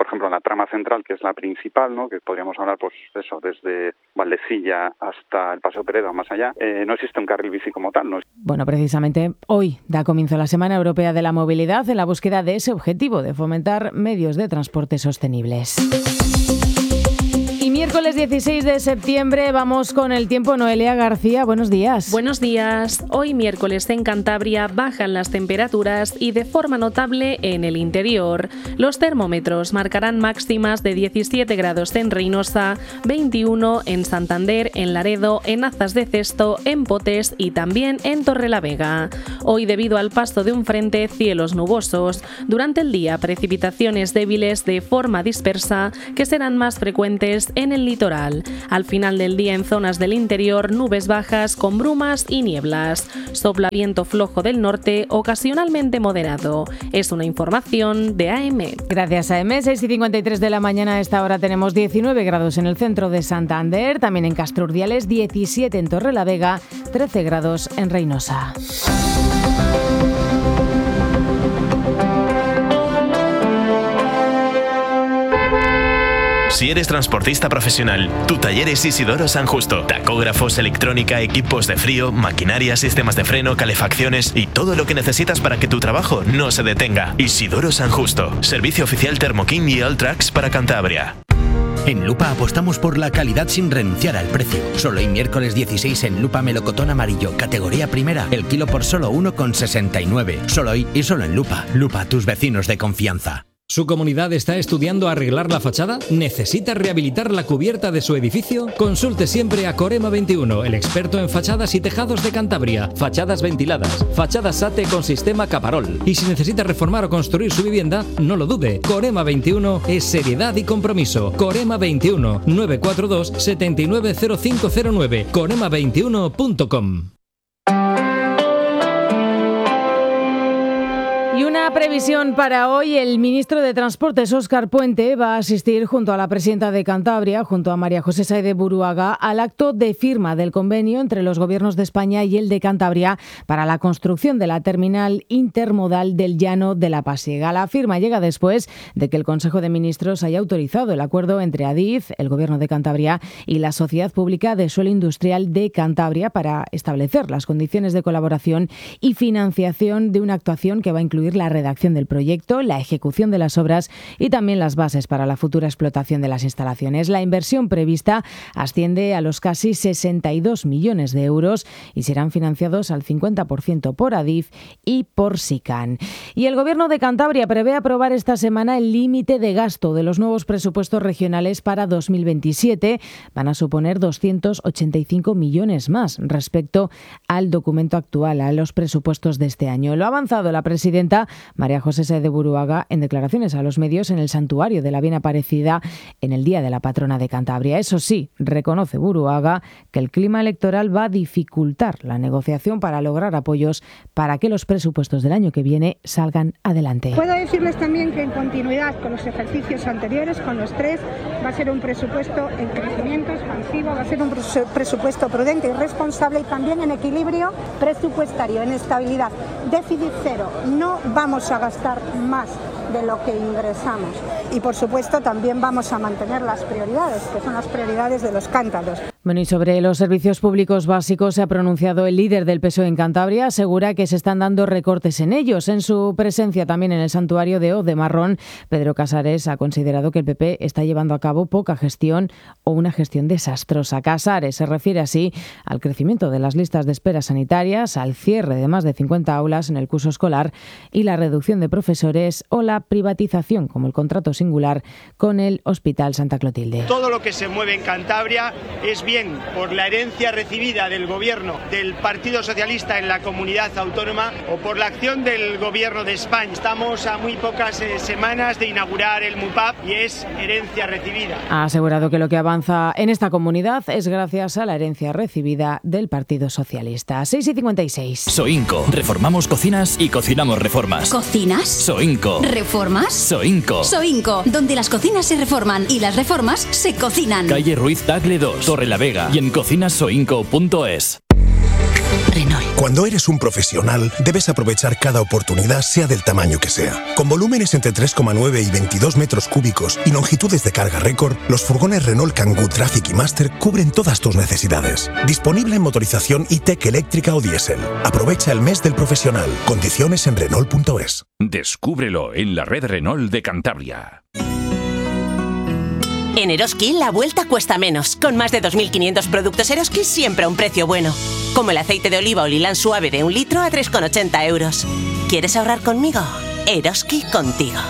Speaker 21: ejemplo, en la trama central, que es la principal, ¿no? Que podríamos hablar, pues eso, desde Valdecilla hasta el Paseo Pereda o más allá, eh, no existe un carril bici como tal. ¿no?
Speaker 15: Bueno, precisamente hoy da comienzo la Semana Europea de la Movilidad en la búsqueda de ese objetivo de fomentar medios de transporte sostenibles. Miércoles dieciséis de septiembre, vamos con el tiempo. Noelia García, buenos días.
Speaker 17: Buenos días. Hoy miércoles en Cantabria bajan las temperaturas y de forma notable en el interior. Los termómetros marcarán máximas de diecisiete grados en Reynosa, veintiuno en Santander, en Laredo, en Azas de Cesto, en Potes y también en Torrelavega. Hoy, debido al paso de un frente, cielos nubosos. Durante el día, precipitaciones débiles de forma dispersa que serán más frecuentes en el litoral. Al final del día, en zonas del interior, nubes bajas con brumas y nieblas. Sopla viento flojo del norte, ocasionalmente moderado. Es una información de A M.
Speaker 15: Gracias, A M. seis y cincuenta y tres de la mañana. A esta hora tenemos diecinueve grados en el centro de Santander, también en Castro Urdiales, diecisiete en Torrelavega, trece grados en Reynosa.
Speaker 18: Si eres transportista profesional, tu taller es Isidoro San Justo. Tacógrafos, electrónica, equipos de frío, maquinaria, sistemas de freno, calefacciones y todo lo que necesitas para que tu trabajo no se detenga. Isidoro San Justo. Servicio oficial Thermoking y Alltrax para Cantabria.
Speaker 20: En Lupa apostamos por la calidad sin renunciar al precio. Solo hoy miércoles dieciséis en Lupa melocotón amarillo, categoría primera, el kilo por solo uno con sesenta y nueve. Solo hoy y solo en Lupa. Lupa, tus vecinos de confianza.
Speaker 22: ¿Su comunidad está estudiando arreglar la fachada? ¿Necesita rehabilitar la cubierta de su edificio? Consulte siempre a Corema veintiuno, el experto en fachadas y tejados de Cantabria. Fachadas ventiladas, fachadas SATE con sistema Caparol. Y si necesita reformar o construir su vivienda, no lo dude. Corema veintiuno es seriedad y compromiso. Corema veintiuno, nueve cuatro dos, siete nueve cero cinco cero nueve, corema veintiuno punto com.
Speaker 15: Y una previsión para hoy: el ministro de Transportes, Óscar Puente, va a asistir junto a la presidenta de Cantabria, junto a María José Saez Buruaga, al acto de firma del convenio entre los gobiernos de España y el de Cantabria para la construcción de la terminal intermodal del Llano de la Pasiega. La firma llega después de que el Consejo de Ministros haya autorizado el acuerdo entre Adif, el Gobierno de Cantabria, y la Sociedad Pública de Suelo Industrial de Cantabria para establecer las condiciones de colaboración y financiación de una actuación que va a incluir la redacción del proyecto, la ejecución de las obras y también las bases para la futura explotación de las instalaciones. La inversión prevista asciende a los casi sesenta y dos millones de euros y serán financiados al cincuenta por ciento por Adif y por SICAN. Y el Gobierno de Cantabria prevé aprobar esta semana el límite de gasto de los nuevos presupuestos regionales para dos mil veintisiete. Van a suponer doscientos ochenta y cinco millones más respecto al documento actual, a los presupuestos de este año. Lo ha avanzado la presidenta María José Saez Buruaga en declaraciones a los medios en el Santuario de la Bien Aparecida en el Día de la Patrona de Cantabria. Eso sí, reconoce Buruaga que el clima electoral va a dificultar la negociación para lograr apoyos para que los presupuestos del año que viene salgan adelante.
Speaker 23: Puedo decirles también que en continuidad con los ejercicios anteriores, con los tres, va a ser un presupuesto en crecimiento expansivo, va a ser un presupuesto prudente y responsable y también en equilibrio presupuestario, en estabilidad, déficit cero. No vamos a gastar más de lo que ingresamos y por supuesto también vamos a mantener las prioridades, que son las prioridades de los cántabros.
Speaker 15: Bueno, y sobre los servicios públicos básicos se ha pronunciado el líder del P S O E en Cantabria. Asegura que se están dando recortes en ellos. En su presencia también en el santuario de O de Marrón, Pedro Casares ha considerado que el P P está llevando a cabo poca gestión o una gestión desastrosa. Casares se refiere así al crecimiento de las listas de espera sanitarias, al cierre de más de cincuenta aulas en el curso escolar y la reducción de profesores o la privatización, como el contrato singular con el Hospital Santa Clotilde.
Speaker 25: Todo lo que se mueve en Cantabria es bien por la herencia recibida del gobierno del Partido Socialista en la comunidad autónoma o por la acción del gobierno de España. Estamos a muy pocas eh, semanas de inaugurar el MUPAP y es herencia recibida.
Speaker 15: Ha asegurado que lo que avanza en esta comunidad es gracias a la herencia recibida del Partido Socialista. seis y cincuenta y seis.
Speaker 26: Soinco. Reformamos cocinas y cocinamos reformas.
Speaker 27: ¿Cocinas?
Speaker 26: Soinco.
Speaker 27: ¿Reformas?
Speaker 26: Soinco.
Speaker 27: Soinco, donde las cocinas se reforman y las reformas se cocinan.
Speaker 26: Calle Ruiz Tagle dos, Torrelavega y en cocinasoinco punto es.
Speaker 27: Renault.
Speaker 1: Cuando eres un profesional, debes aprovechar cada oportunidad, sea del tamaño que sea. Con volúmenes entre tres coma nueve y veintidós metros cúbicos y longitudes de carga récord, los furgones Renault Kangoo Traffic y Master cubren todas tus necesidades. Disponible en motorización E-Tech eléctrica o diésel. Aprovecha el mes del profesional. Condiciones en Renault punto es.
Speaker 2: Descúbrelo en la red Renault de Cantabria.
Speaker 4: En Eroski la vuelta cuesta menos. Con más de dos mil quinientos productos Eroski siempre a un precio bueno. Como el aceite de oliva o lilán suave de un litro a tres coma ochenta euros. ¿Quieres ahorrar conmigo? Eroski contigo.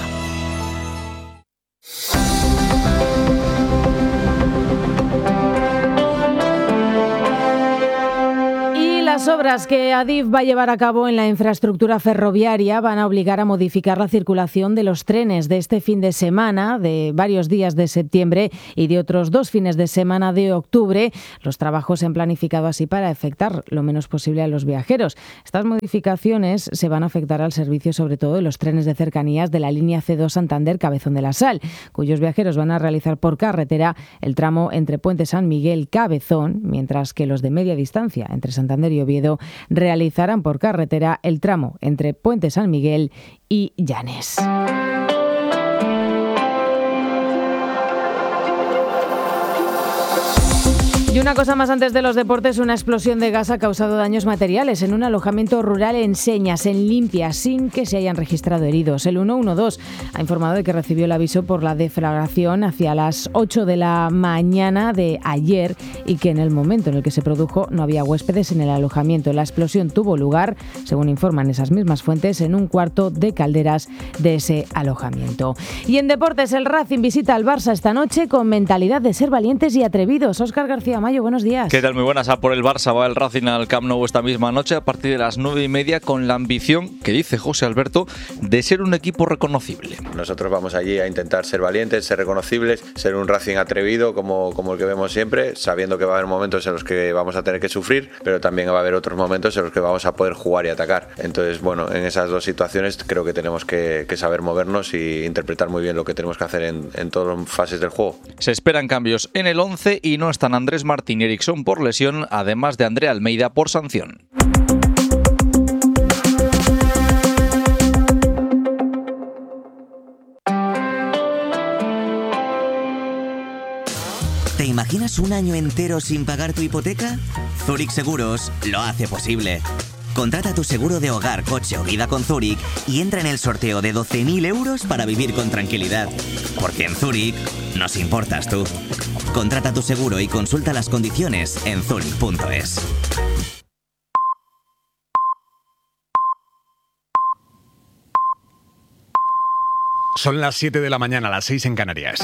Speaker 15: Las obras que Adif va a llevar a cabo en la infraestructura ferroviaria van a obligar a modificar la circulación de los trenes de este fin de semana, de varios días de septiembre y de otros dos fines de semana de octubre. Los trabajos se han planificado así para afectar lo menos posible a los viajeros. Estas modificaciones se van a afectar al servicio, sobre todo de los trenes de cercanías de la línea ce dos Santander-Cabezón de la Sal, cuyos viajeros van a realizar por carretera el tramo entre Puente San Miguel-Cabezón, mientras que los de media distancia entre Santander y Oviedo realizarán por carretera el tramo entre Puente San Miguel y Llanes. Y una cosa más antes de los deportes, una explosión de gas ha causado daños materiales en un alojamiento rural en Señas, en Limpia, sin que se hayan registrado heridos. El ciento doce ha informado de que recibió el aviso por la deflagración hacia las ocho de la mañana de ayer y que en el momento en el que se produjo no había huéspedes en el alojamiento. La explosión tuvo lugar, según informan esas mismas fuentes, en un cuarto de calderas de ese alojamiento. Y en deportes, el Racing visita al Barça esta noche con mentalidad de ser valientes y atrevidos. Óscar García Mayo, buenos días.
Speaker 5: ¿Qué tal? Muy buenas. A por el Barça va el Racing al Camp Nou esta misma noche a partir de las nueve y media con la ambición, que dice José Alberto, de ser un equipo reconocible.
Speaker 6: Nosotros vamos allí a intentar ser valientes, ser reconocibles, ser un Racing atrevido como, como el que vemos siempre, sabiendo que va a haber momentos en los que vamos a tener que sufrir, pero también va a haber otros momentos en los que vamos a poder jugar y atacar. Entonces, bueno, en esas dos situaciones creo que tenemos que, que saber movernos y interpretar muy bien lo que tenemos que hacer en, en todas las fases del juego.
Speaker 5: Se esperan cambios en el once y no están Andrés Martín y Eriksson por lesión, además de André Almeida por sanción.
Speaker 7: ¿Te imaginas un año entero sin pagar tu hipoteca? Zurich Seguros lo hace posible. Contrata tu seguro de hogar, coche o vida con Zurich y entra en el sorteo de doce mil euros para vivir con tranquilidad. Porque en Zurich nos importas tú. Contrata tu seguro y consulta las condiciones en zurich punto es.
Speaker 3: Son las siete de la mañana, las seis en Canarias.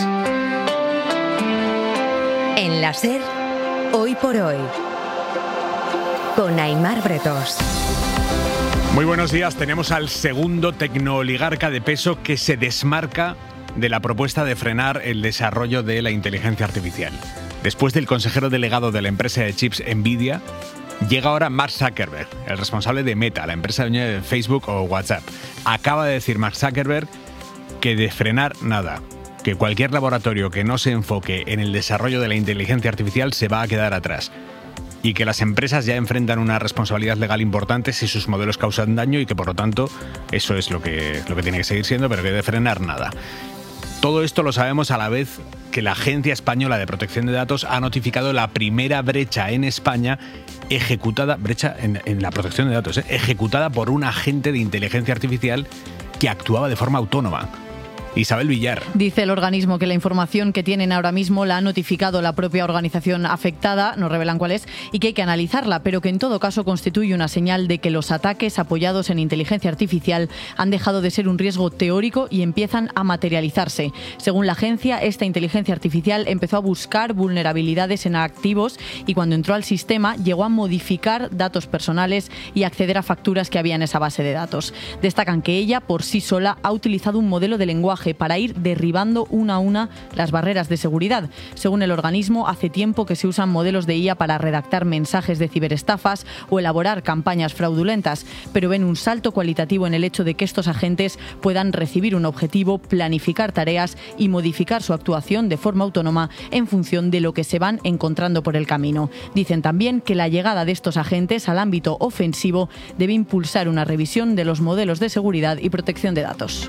Speaker 24: En la SER, hoy por hoy, con Aimar Bretos.
Speaker 3: Muy buenos días. Tenemos al segundo tecnooligarca de peso que se desmarca de la propuesta de frenar el desarrollo de la inteligencia artificial. Después del consejero delegado de la empresa de chips Nvidia, llega ahora Mark Zuckerberg, el responsable de Meta, la empresa dueña de Facebook o WhatsApp. Acaba de decir Mark Zuckerberg que de frenar nada, que cualquier laboratorio que no se enfoque en el desarrollo de la inteligencia artificial se va a quedar atrás. Y que las empresas ya enfrentan una responsabilidad legal importante si sus modelos causan daño y que por lo tanto eso es lo que, lo que tiene que seguir siendo, pero que de frenar nada. Todo esto lo sabemos a la vez que la Agencia Española de Protección de Datos ha notificado la primera brecha en España ejecutada, brecha en, en la protección de datos, ¿eh? ejecutada por un agente de inteligencia artificial que actuaba de forma autónoma. Isabel Villar.
Speaker 28: Dice el organismo que la información que tienen ahora mismo la ha notificado la propia organización afectada, no revelan cuál es, y que hay que analizarla, pero que en todo caso constituye una señal de que los ataques apoyados en inteligencia artificial han dejado de ser un riesgo teórico y empiezan a materializarse. Según la agencia, esta inteligencia artificial empezó a buscar vulnerabilidades en activos y cuando entró al sistema llegó a modificar datos personales y acceder a facturas que había en esa base de datos. Destacan que ella, por sí sola, ha utilizado un modelo de lenguaje lenguaje para ir derribando una a una las barreras de seguridad. Según el organismo, hace tiempo que se usan modelos de I A para redactar mensajes de ciberestafas o elaborar campañas fraudulentas, pero ven un salto cualitativo en el hecho de que estos agentes puedan recibir un objetivo, planificar tareas y modificar su actuación de forma autónoma en función de lo que se van encontrando por el camino. Dicen también que la llegada de estos agentes al ámbito ofensivo debe impulsar una revisión de los modelos de seguridad y protección de datos.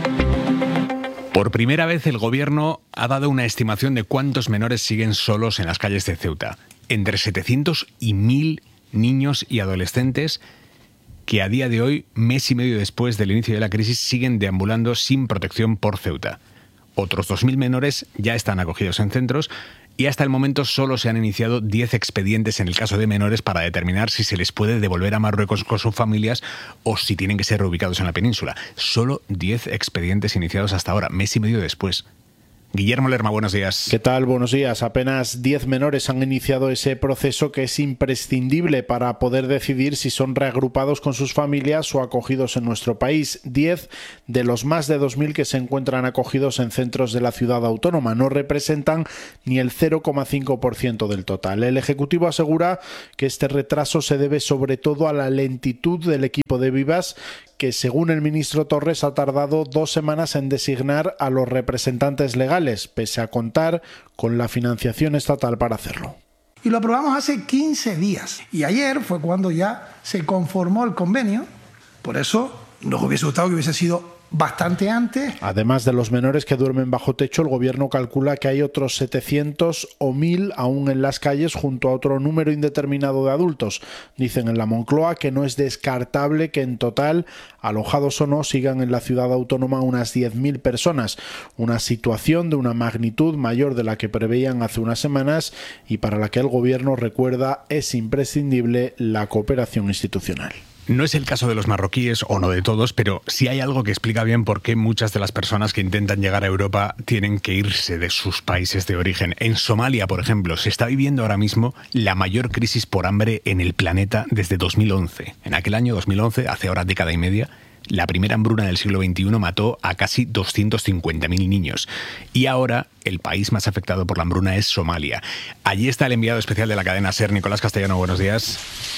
Speaker 3: Por primera vez el gobierno ha dado una estimación de cuántos menores siguen solos en las calles de Ceuta. Entre setecientos y mil niños y adolescentes que a día de hoy, mes y medio después del inicio de la crisis, siguen deambulando sin protección por Ceuta. Otros dos mil menores ya están acogidos en centros y hasta el momento solo se han iniciado diez expedientes en el caso de menores para determinar si se les puede devolver a Marruecos con sus familias o si tienen que ser reubicados en la península. Solo diez expedientes iniciados hasta ahora, mes y medio después. Guillermo Lerma, buenos días.
Speaker 8: ¿Qué tal? Buenos días. Apenas diez menores han iniciado ese proceso que es imprescindible para poder decidir si son reagrupados con sus familias o acogidos en nuestro país. diez de los más de dos mil que se encuentran acogidos en centros de la ciudad autónoma. No representan ni el cero coma cinco por ciento del total. El Ejecutivo asegura que este retraso se debe sobre todo a la lentitud del equipo de Vivas, que según el ministro Torres ha tardado dos semanas en designar a los representantes legales, pese a contar con la financiación estatal para hacerlo.
Speaker 9: Y lo aprobamos hace quince días. Y ayer fue cuando ya se conformó el convenio. Por eso nos hubiese gustado que hubiese sido bastante antes.
Speaker 8: Además de los menores que duermen bajo techo, el gobierno calcula que hay otros setecientos o mil aún en las calles junto a otro número indeterminado de adultos. Dicen en la Moncloa que no es descartable que en total, alojados o no, sigan en la ciudad autónoma unas diez mil personas. Una situación de una magnitud mayor de la que preveían hace unas semanas y para la que el gobierno recuerda es imprescindible la cooperación institucional.
Speaker 3: No es el caso de los marroquíes, o no de todos, pero sí hay algo que explica bien por qué muchas de las personas que intentan llegar a Europa tienen que irse de sus países de origen. En Somalia, por ejemplo, se está viviendo ahora mismo la mayor crisis por hambre en el planeta desde dos mil once. En aquel año, dos mil once, hace ahora década y media, la primera hambruna del siglo veintiuno mató a casi doscientos cincuenta mil niños. Y ahora el país más afectado por la hambruna es Somalia. Allí está el enviado especial de la cadena SER, Nicolás Castellano. Buenos días.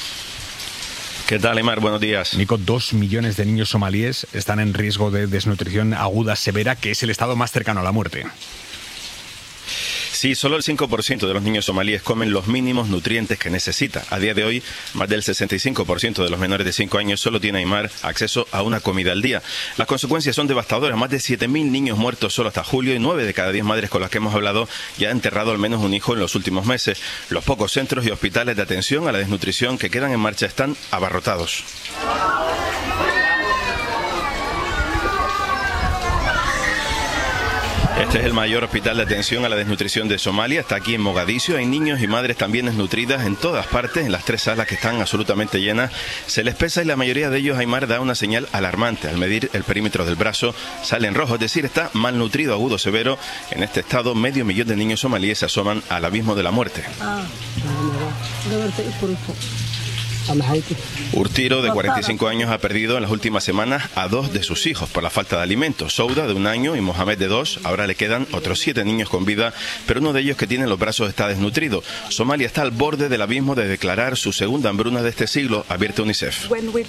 Speaker 10: ¿Qué tal, Aimar? Buenos días.
Speaker 3: Nico, dos millones de niños somalíes están en riesgo de desnutrición aguda severa, que es el estado más cercano a la muerte.
Speaker 10: Sí, solo el cinco por ciento de los niños somalíes comen los mínimos nutrientes que necesita. A día de hoy, más del sesenta y cinco por ciento de los menores de cinco años solo tiene, Aimar, acceso a una comida al día. Las consecuencias son devastadoras. Más de siete mil niños muertos solo hasta julio y nueve de cada diez madres con las que hemos hablado ya han enterrado al menos un hijo en los últimos meses. Los pocos centros y hospitales de atención a la desnutrición que quedan en marcha están abarrotados. Este es el mayor hospital de atención a la desnutrición de Somalia. Está aquí en Mogadiscio. Hay niños y madres también desnutridas en todas partes, en las tres salas que están absolutamente llenas. Se les pesa y la mayoría de ellos, Aimar, da una señal alarmante. Al medir el perímetro del brazo sale en rojo, es decir, está malnutrido agudo severo. En este estado, medio millón de niños somalíes se asoman al abismo de la muerte. Urtiro, de cuarenta y cinco años, ha perdido en las últimas semanas a dos de sus hijos por la falta de alimentos. Souda, de un año, y Mohamed, de dos. Ahora le quedan otros siete niños con vida, pero uno de ellos que tiene en los brazos está desnutrido. Somalia está al borde del abismo de declarar su segunda hambruna de este siglo, advierte UNICEF.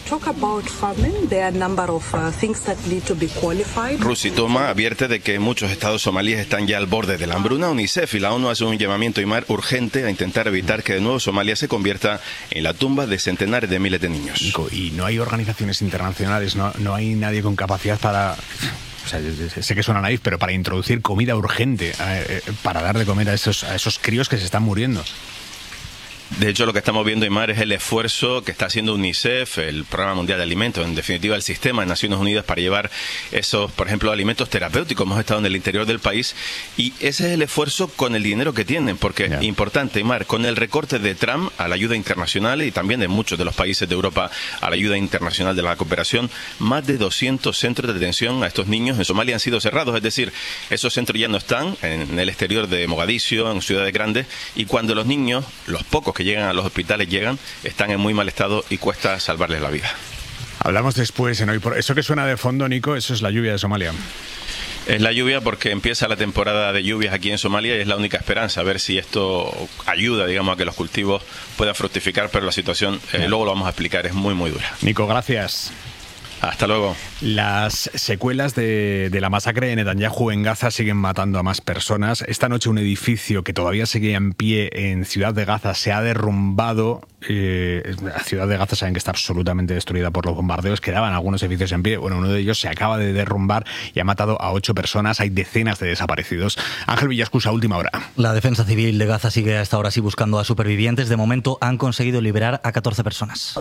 Speaker 10: Rusi Toma advierte de que muchos estados somalíes están ya al borde de la hambruna. UNICEF y la ONU hacen un llamamiento, Aimar, urgente a intentar evitar que de nuevo Somalia se convierta en la tumba de centenares de miles de niños.
Speaker 3: Nico, y no hay organizaciones internacionales, no, no hay nadie con capacidad para... O sea, sé que suena naif, pero para introducir comida urgente, eh, para dar de comer a esos, a esos críos que se están muriendo.
Speaker 10: De hecho, lo que estamos viendo, Aimar, es el esfuerzo que está haciendo UNICEF, el Programa Mundial de Alimentos, en definitiva el sistema de Naciones Unidas, para llevar esos, por ejemplo, alimentos terapéuticos. Hemos estado en el interior del país y ese es el esfuerzo con el dinero que tienen, porque yeah. Importante, Aimar, con el recorte de Trump a la ayuda internacional y también de muchos de los países de Europa a la ayuda internacional de la cooperación, más de doscientos centros de detención a estos niños en Somalia han sido cerrados, es decir, esos centros ya no están en el exterior de Mogadiscio, en ciudades grandes, y cuando los niños, los pocos que llegan a los hospitales llegan, están en muy mal estado y cuesta salvarles la vida.
Speaker 3: Hablamos después en Hoy por... Eso que suena de fondo, Nico, eso es la lluvia de Somalia.
Speaker 10: Es la lluvia porque empieza la temporada de lluvias aquí en Somalia y es la única esperanza, a ver si esto ayuda, digamos, a que los cultivos puedan fructificar, pero la situación, eh, luego lo vamos a explicar, es muy, muy dura.
Speaker 3: Nico, gracias.
Speaker 10: Hasta luego.
Speaker 3: Las secuelas de, de la masacre de Netanyahu en Gaza siguen matando a más personas. Esta noche un edificio que todavía seguía en pie en Ciudad de Gaza se ha derrumbado. Eh, la Ciudad de Gaza saben que está absolutamente destruida por los bombardeos. Quedaban algunos edificios en pie. Bueno, uno de ellos se acaba de derrumbar y ha matado a ocho personas. Hay decenas de desaparecidos. Ángel Villascusa, última hora.
Speaker 11: La Defensa Civil de Gaza sigue a esta hora sí buscando a supervivientes. De momento han conseguido liberar a catorce personas.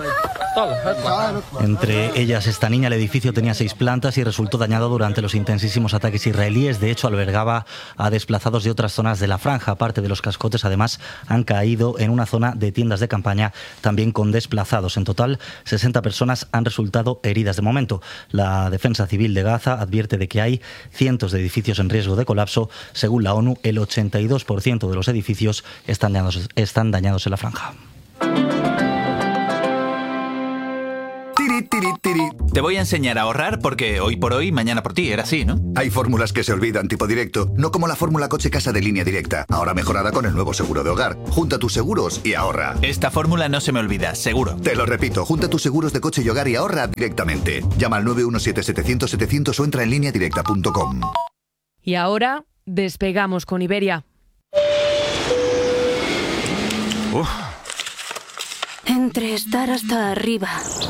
Speaker 11: Entre ellas esta niña. El edificio tenía seis plantas y resultó dañado durante los intensísimos ataques israelíes. De hecho, albergaba a desplazados de otras zonas de la franja. Parte de los cascotes, además, han caído en una zona de tiendas de campaña, también con desplazados. En total, sesenta personas han resultado heridas de momento. La Defensa Civil de Gaza advierte de que hay cientos de edificios en riesgo de colapso. Según la ONU, el ochenta y dos por ciento de los edificios están dañados, están dañados en la franja.
Speaker 12: Te voy a enseñar a ahorrar porque hoy por hoy, mañana por ti, era así, ¿no?
Speaker 13: Hay fórmulas que se olvidan, tipo directo, no como la fórmula coche-casa de Línea Directa, ahora mejorada con el nuevo seguro de hogar. Junta tus seguros y ahorra.
Speaker 12: Esta fórmula no se me olvida, seguro.
Speaker 13: Te lo repito, junta tus seguros de coche y hogar y ahorra directamente. Llama al nueve uno siete, setecientos, setecientos o entra en línea directa punto com.
Speaker 14: Y ahora, despegamos con Iberia.
Speaker 16: Uf. Entre estar hasta arriba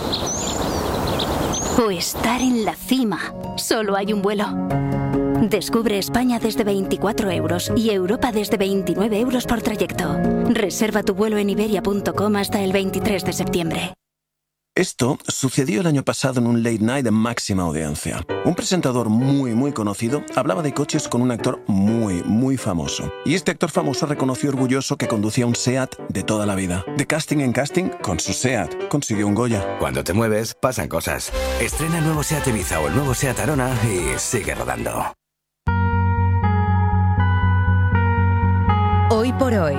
Speaker 16: o estar en la cima, solo hay un vuelo. Descubre España desde veinticuatro euros y Europa desde veintinueve euros por trayecto. Reserva tu vuelo en iberia punto com hasta el veintitrés de septiembre.
Speaker 1: Esto sucedió el año pasado en un late night de máxima audiencia. Un presentador muy, muy conocido hablaba de coches con un actor muy, muy famoso. Y este actor famoso reconoció orgulloso que conducía un SEAT de toda la vida. De casting en casting, con su SEAT, consiguió un Goya.
Speaker 17: Cuando te mueves, pasan cosas. Estrena el nuevo SEAT Ibiza o el nuevo SEAT Arona y sigue rodando.
Speaker 24: Hoy por hoy.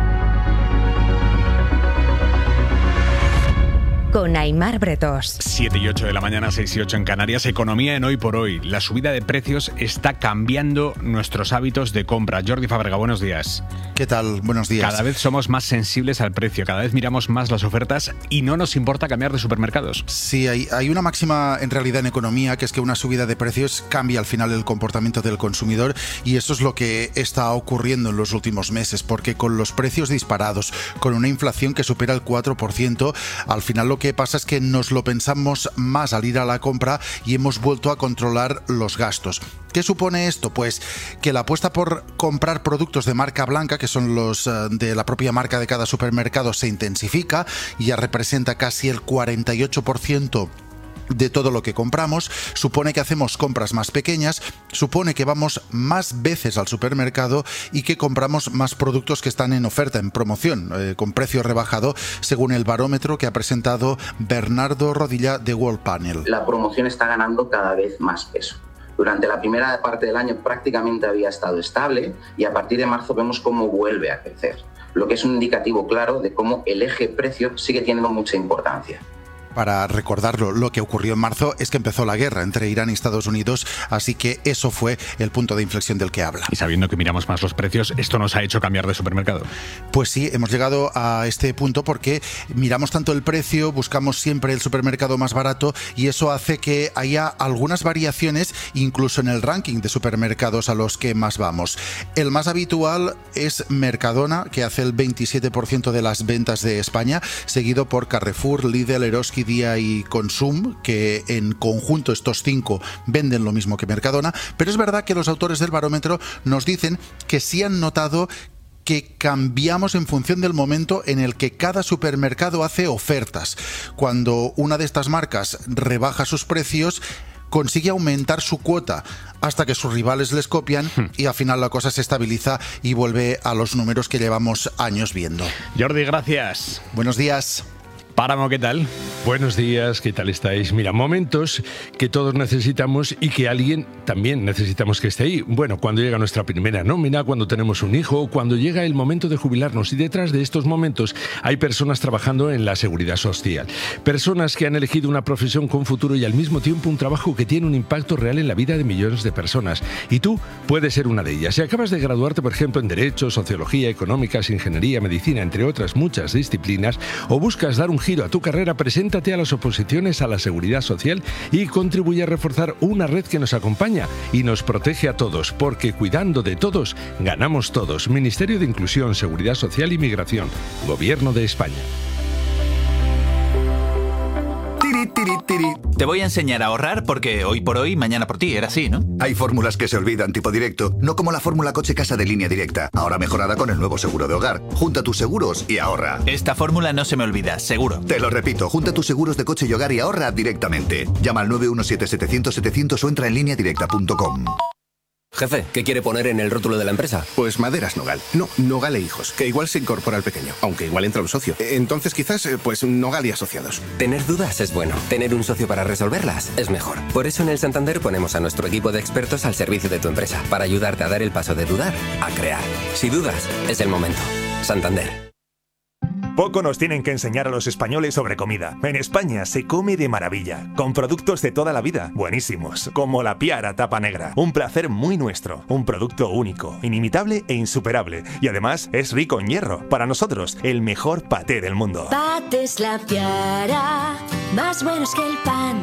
Speaker 24: Con Aimar Bretos.
Speaker 3: siete y ocho de la mañana, seis y ocho en Canarias. Economía en Hoy por Hoy. La subida de precios está cambiando nuestros hábitos de compra. Jordi Fábrega, buenos días.
Speaker 19: ¿Qué tal? Buenos días.
Speaker 3: Cada vez somos más sensibles al precio, cada vez miramos más las ofertas y no nos importa cambiar de supermercados.
Speaker 19: Sí, hay, hay una máxima en realidad en economía, que es que una subida de precios cambia al final el comportamiento del consumidor, y eso es lo que está ocurriendo en los últimos meses, porque con los precios disparados, con una inflación que supera el cuatro por ciento, al final lo que pasa es que nos lo pensamos más al ir a la compra y hemos vuelto a controlar los gastos. ¿Qué supone esto? Pues que la apuesta por comprar productos de marca blanca, que son los uh, de la propia marca de cada supermercado, se intensifica y ya representa casi el cuarenta y ocho por ciento de todo lo que compramos. Supone que hacemos compras más pequeñas, supone que vamos más veces al supermercado y que compramos más productos que están en oferta, en promoción, eh, con precio rebajado, según el barómetro que ha presentado Bernardo Rodilla de World Panel.
Speaker 21: La promoción está ganando cada vez más peso. Durante la primera parte del año prácticamente había estado estable y a partir de marzo vemos cómo vuelve a crecer, lo que es un indicativo claro de cómo el eje precio sigue teniendo mucha importancia.
Speaker 19: Para recordarlo, lo que ocurrió en marzo es que empezó la guerra entre Irán y Estados Unidos, así que eso fue el punto de inflexión del que habla.
Speaker 3: Y sabiendo que miramos más los precios, ¿esto nos ha hecho cambiar de supermercado?
Speaker 19: Pues sí, hemos llegado a este punto porque miramos tanto el precio, buscamos siempre el supermercado más barato y eso hace que haya algunas variaciones incluso en el ranking de supermercados a los que más vamos. El más habitual es Mercadona, que hace el veintisiete por ciento de las ventas de España, seguido por Carrefour, Lidl, Eroski, Día y Consum, que en conjunto estos cinco venden lo mismo que Mercadona, pero es verdad que los autores del barómetro nos dicen que sí han notado que cambiamos en función del momento en el que cada supermercado hace ofertas. Cuando una de estas marcas rebaja sus precios, consigue aumentar su cuota hasta que sus rivales les copian y al final la cosa se estabiliza y vuelve a los números que llevamos años viendo.
Speaker 3: Jordi, gracias.
Speaker 19: Buenos días.
Speaker 3: Páramo, ¿qué tal?
Speaker 2: Buenos días, ¿qué tal estáis? Mira, momentos que todos necesitamos y que alguien también necesitamos que esté ahí. Bueno, cuando llega nuestra primera nómina, cuando tenemos un hijo, cuando llega el momento de jubilarnos. Y detrás de estos momentos hay personas trabajando en la seguridad social. Personas que han elegido una profesión con futuro y al mismo tiempo un trabajo que tiene un impacto real en la vida de millones de personas. Y tú puedes ser una de ellas. Si acabas de graduarte, por ejemplo, en Derecho, Sociología, Económicas, Ingeniería, Medicina, entre otras muchas disciplinas, o buscas dar un giro a tu carrera, presenta a las oposiciones a la seguridad social y contribuye a reforzar una red que nos acompaña y nos protege a todos, porque cuidando de todos, ganamos todos. Ministerio de Inclusión, Seguridad Social y Migración. Gobierno de España.
Speaker 17: Tiri, tiri.
Speaker 12: Te voy a enseñar a ahorrar porque hoy por hoy, mañana por ti, era así, ¿no?
Speaker 13: Hay fórmulas que se olvidan tipo directo, no como la fórmula coche casa de Línea Directa, ahora mejorada con el nuevo seguro de hogar. Junta tus seguros y ahorra.
Speaker 12: Esta fórmula no se me olvida, seguro.
Speaker 13: Te lo repito, junta tus seguros de coche y hogar y ahorra directamente. Llama al nueve uno siete setecientos setecientos o entra en línea directa punto com.
Speaker 17: Jefe, ¿qué quiere poner en el rótulo de la empresa?
Speaker 18: Pues Maderas Nogal. No, Nogal e Hijos, que igual se incorpora al pequeño, aunque igual entra un socio. Entonces quizás, pues Nogal y Asociados.
Speaker 17: Tener dudas es bueno. Tener un socio para resolverlas es mejor. Por eso en el Santander ponemos a nuestro equipo de expertos al servicio de tu empresa, para ayudarte a dar el paso de dudar a crear. Si dudas, es el momento. Santander.
Speaker 20: Poco nos tienen que enseñar a los españoles sobre comida. En España se come de maravilla, con productos de toda la vida, buenísimos, como la Piara Tapa Negra. Un placer muy nuestro, un producto único, inimitable e insuperable. Y además es rico en hierro. Para nosotros, el mejor paté del mundo.
Speaker 22: Patés La Piara, más buenos que el pan.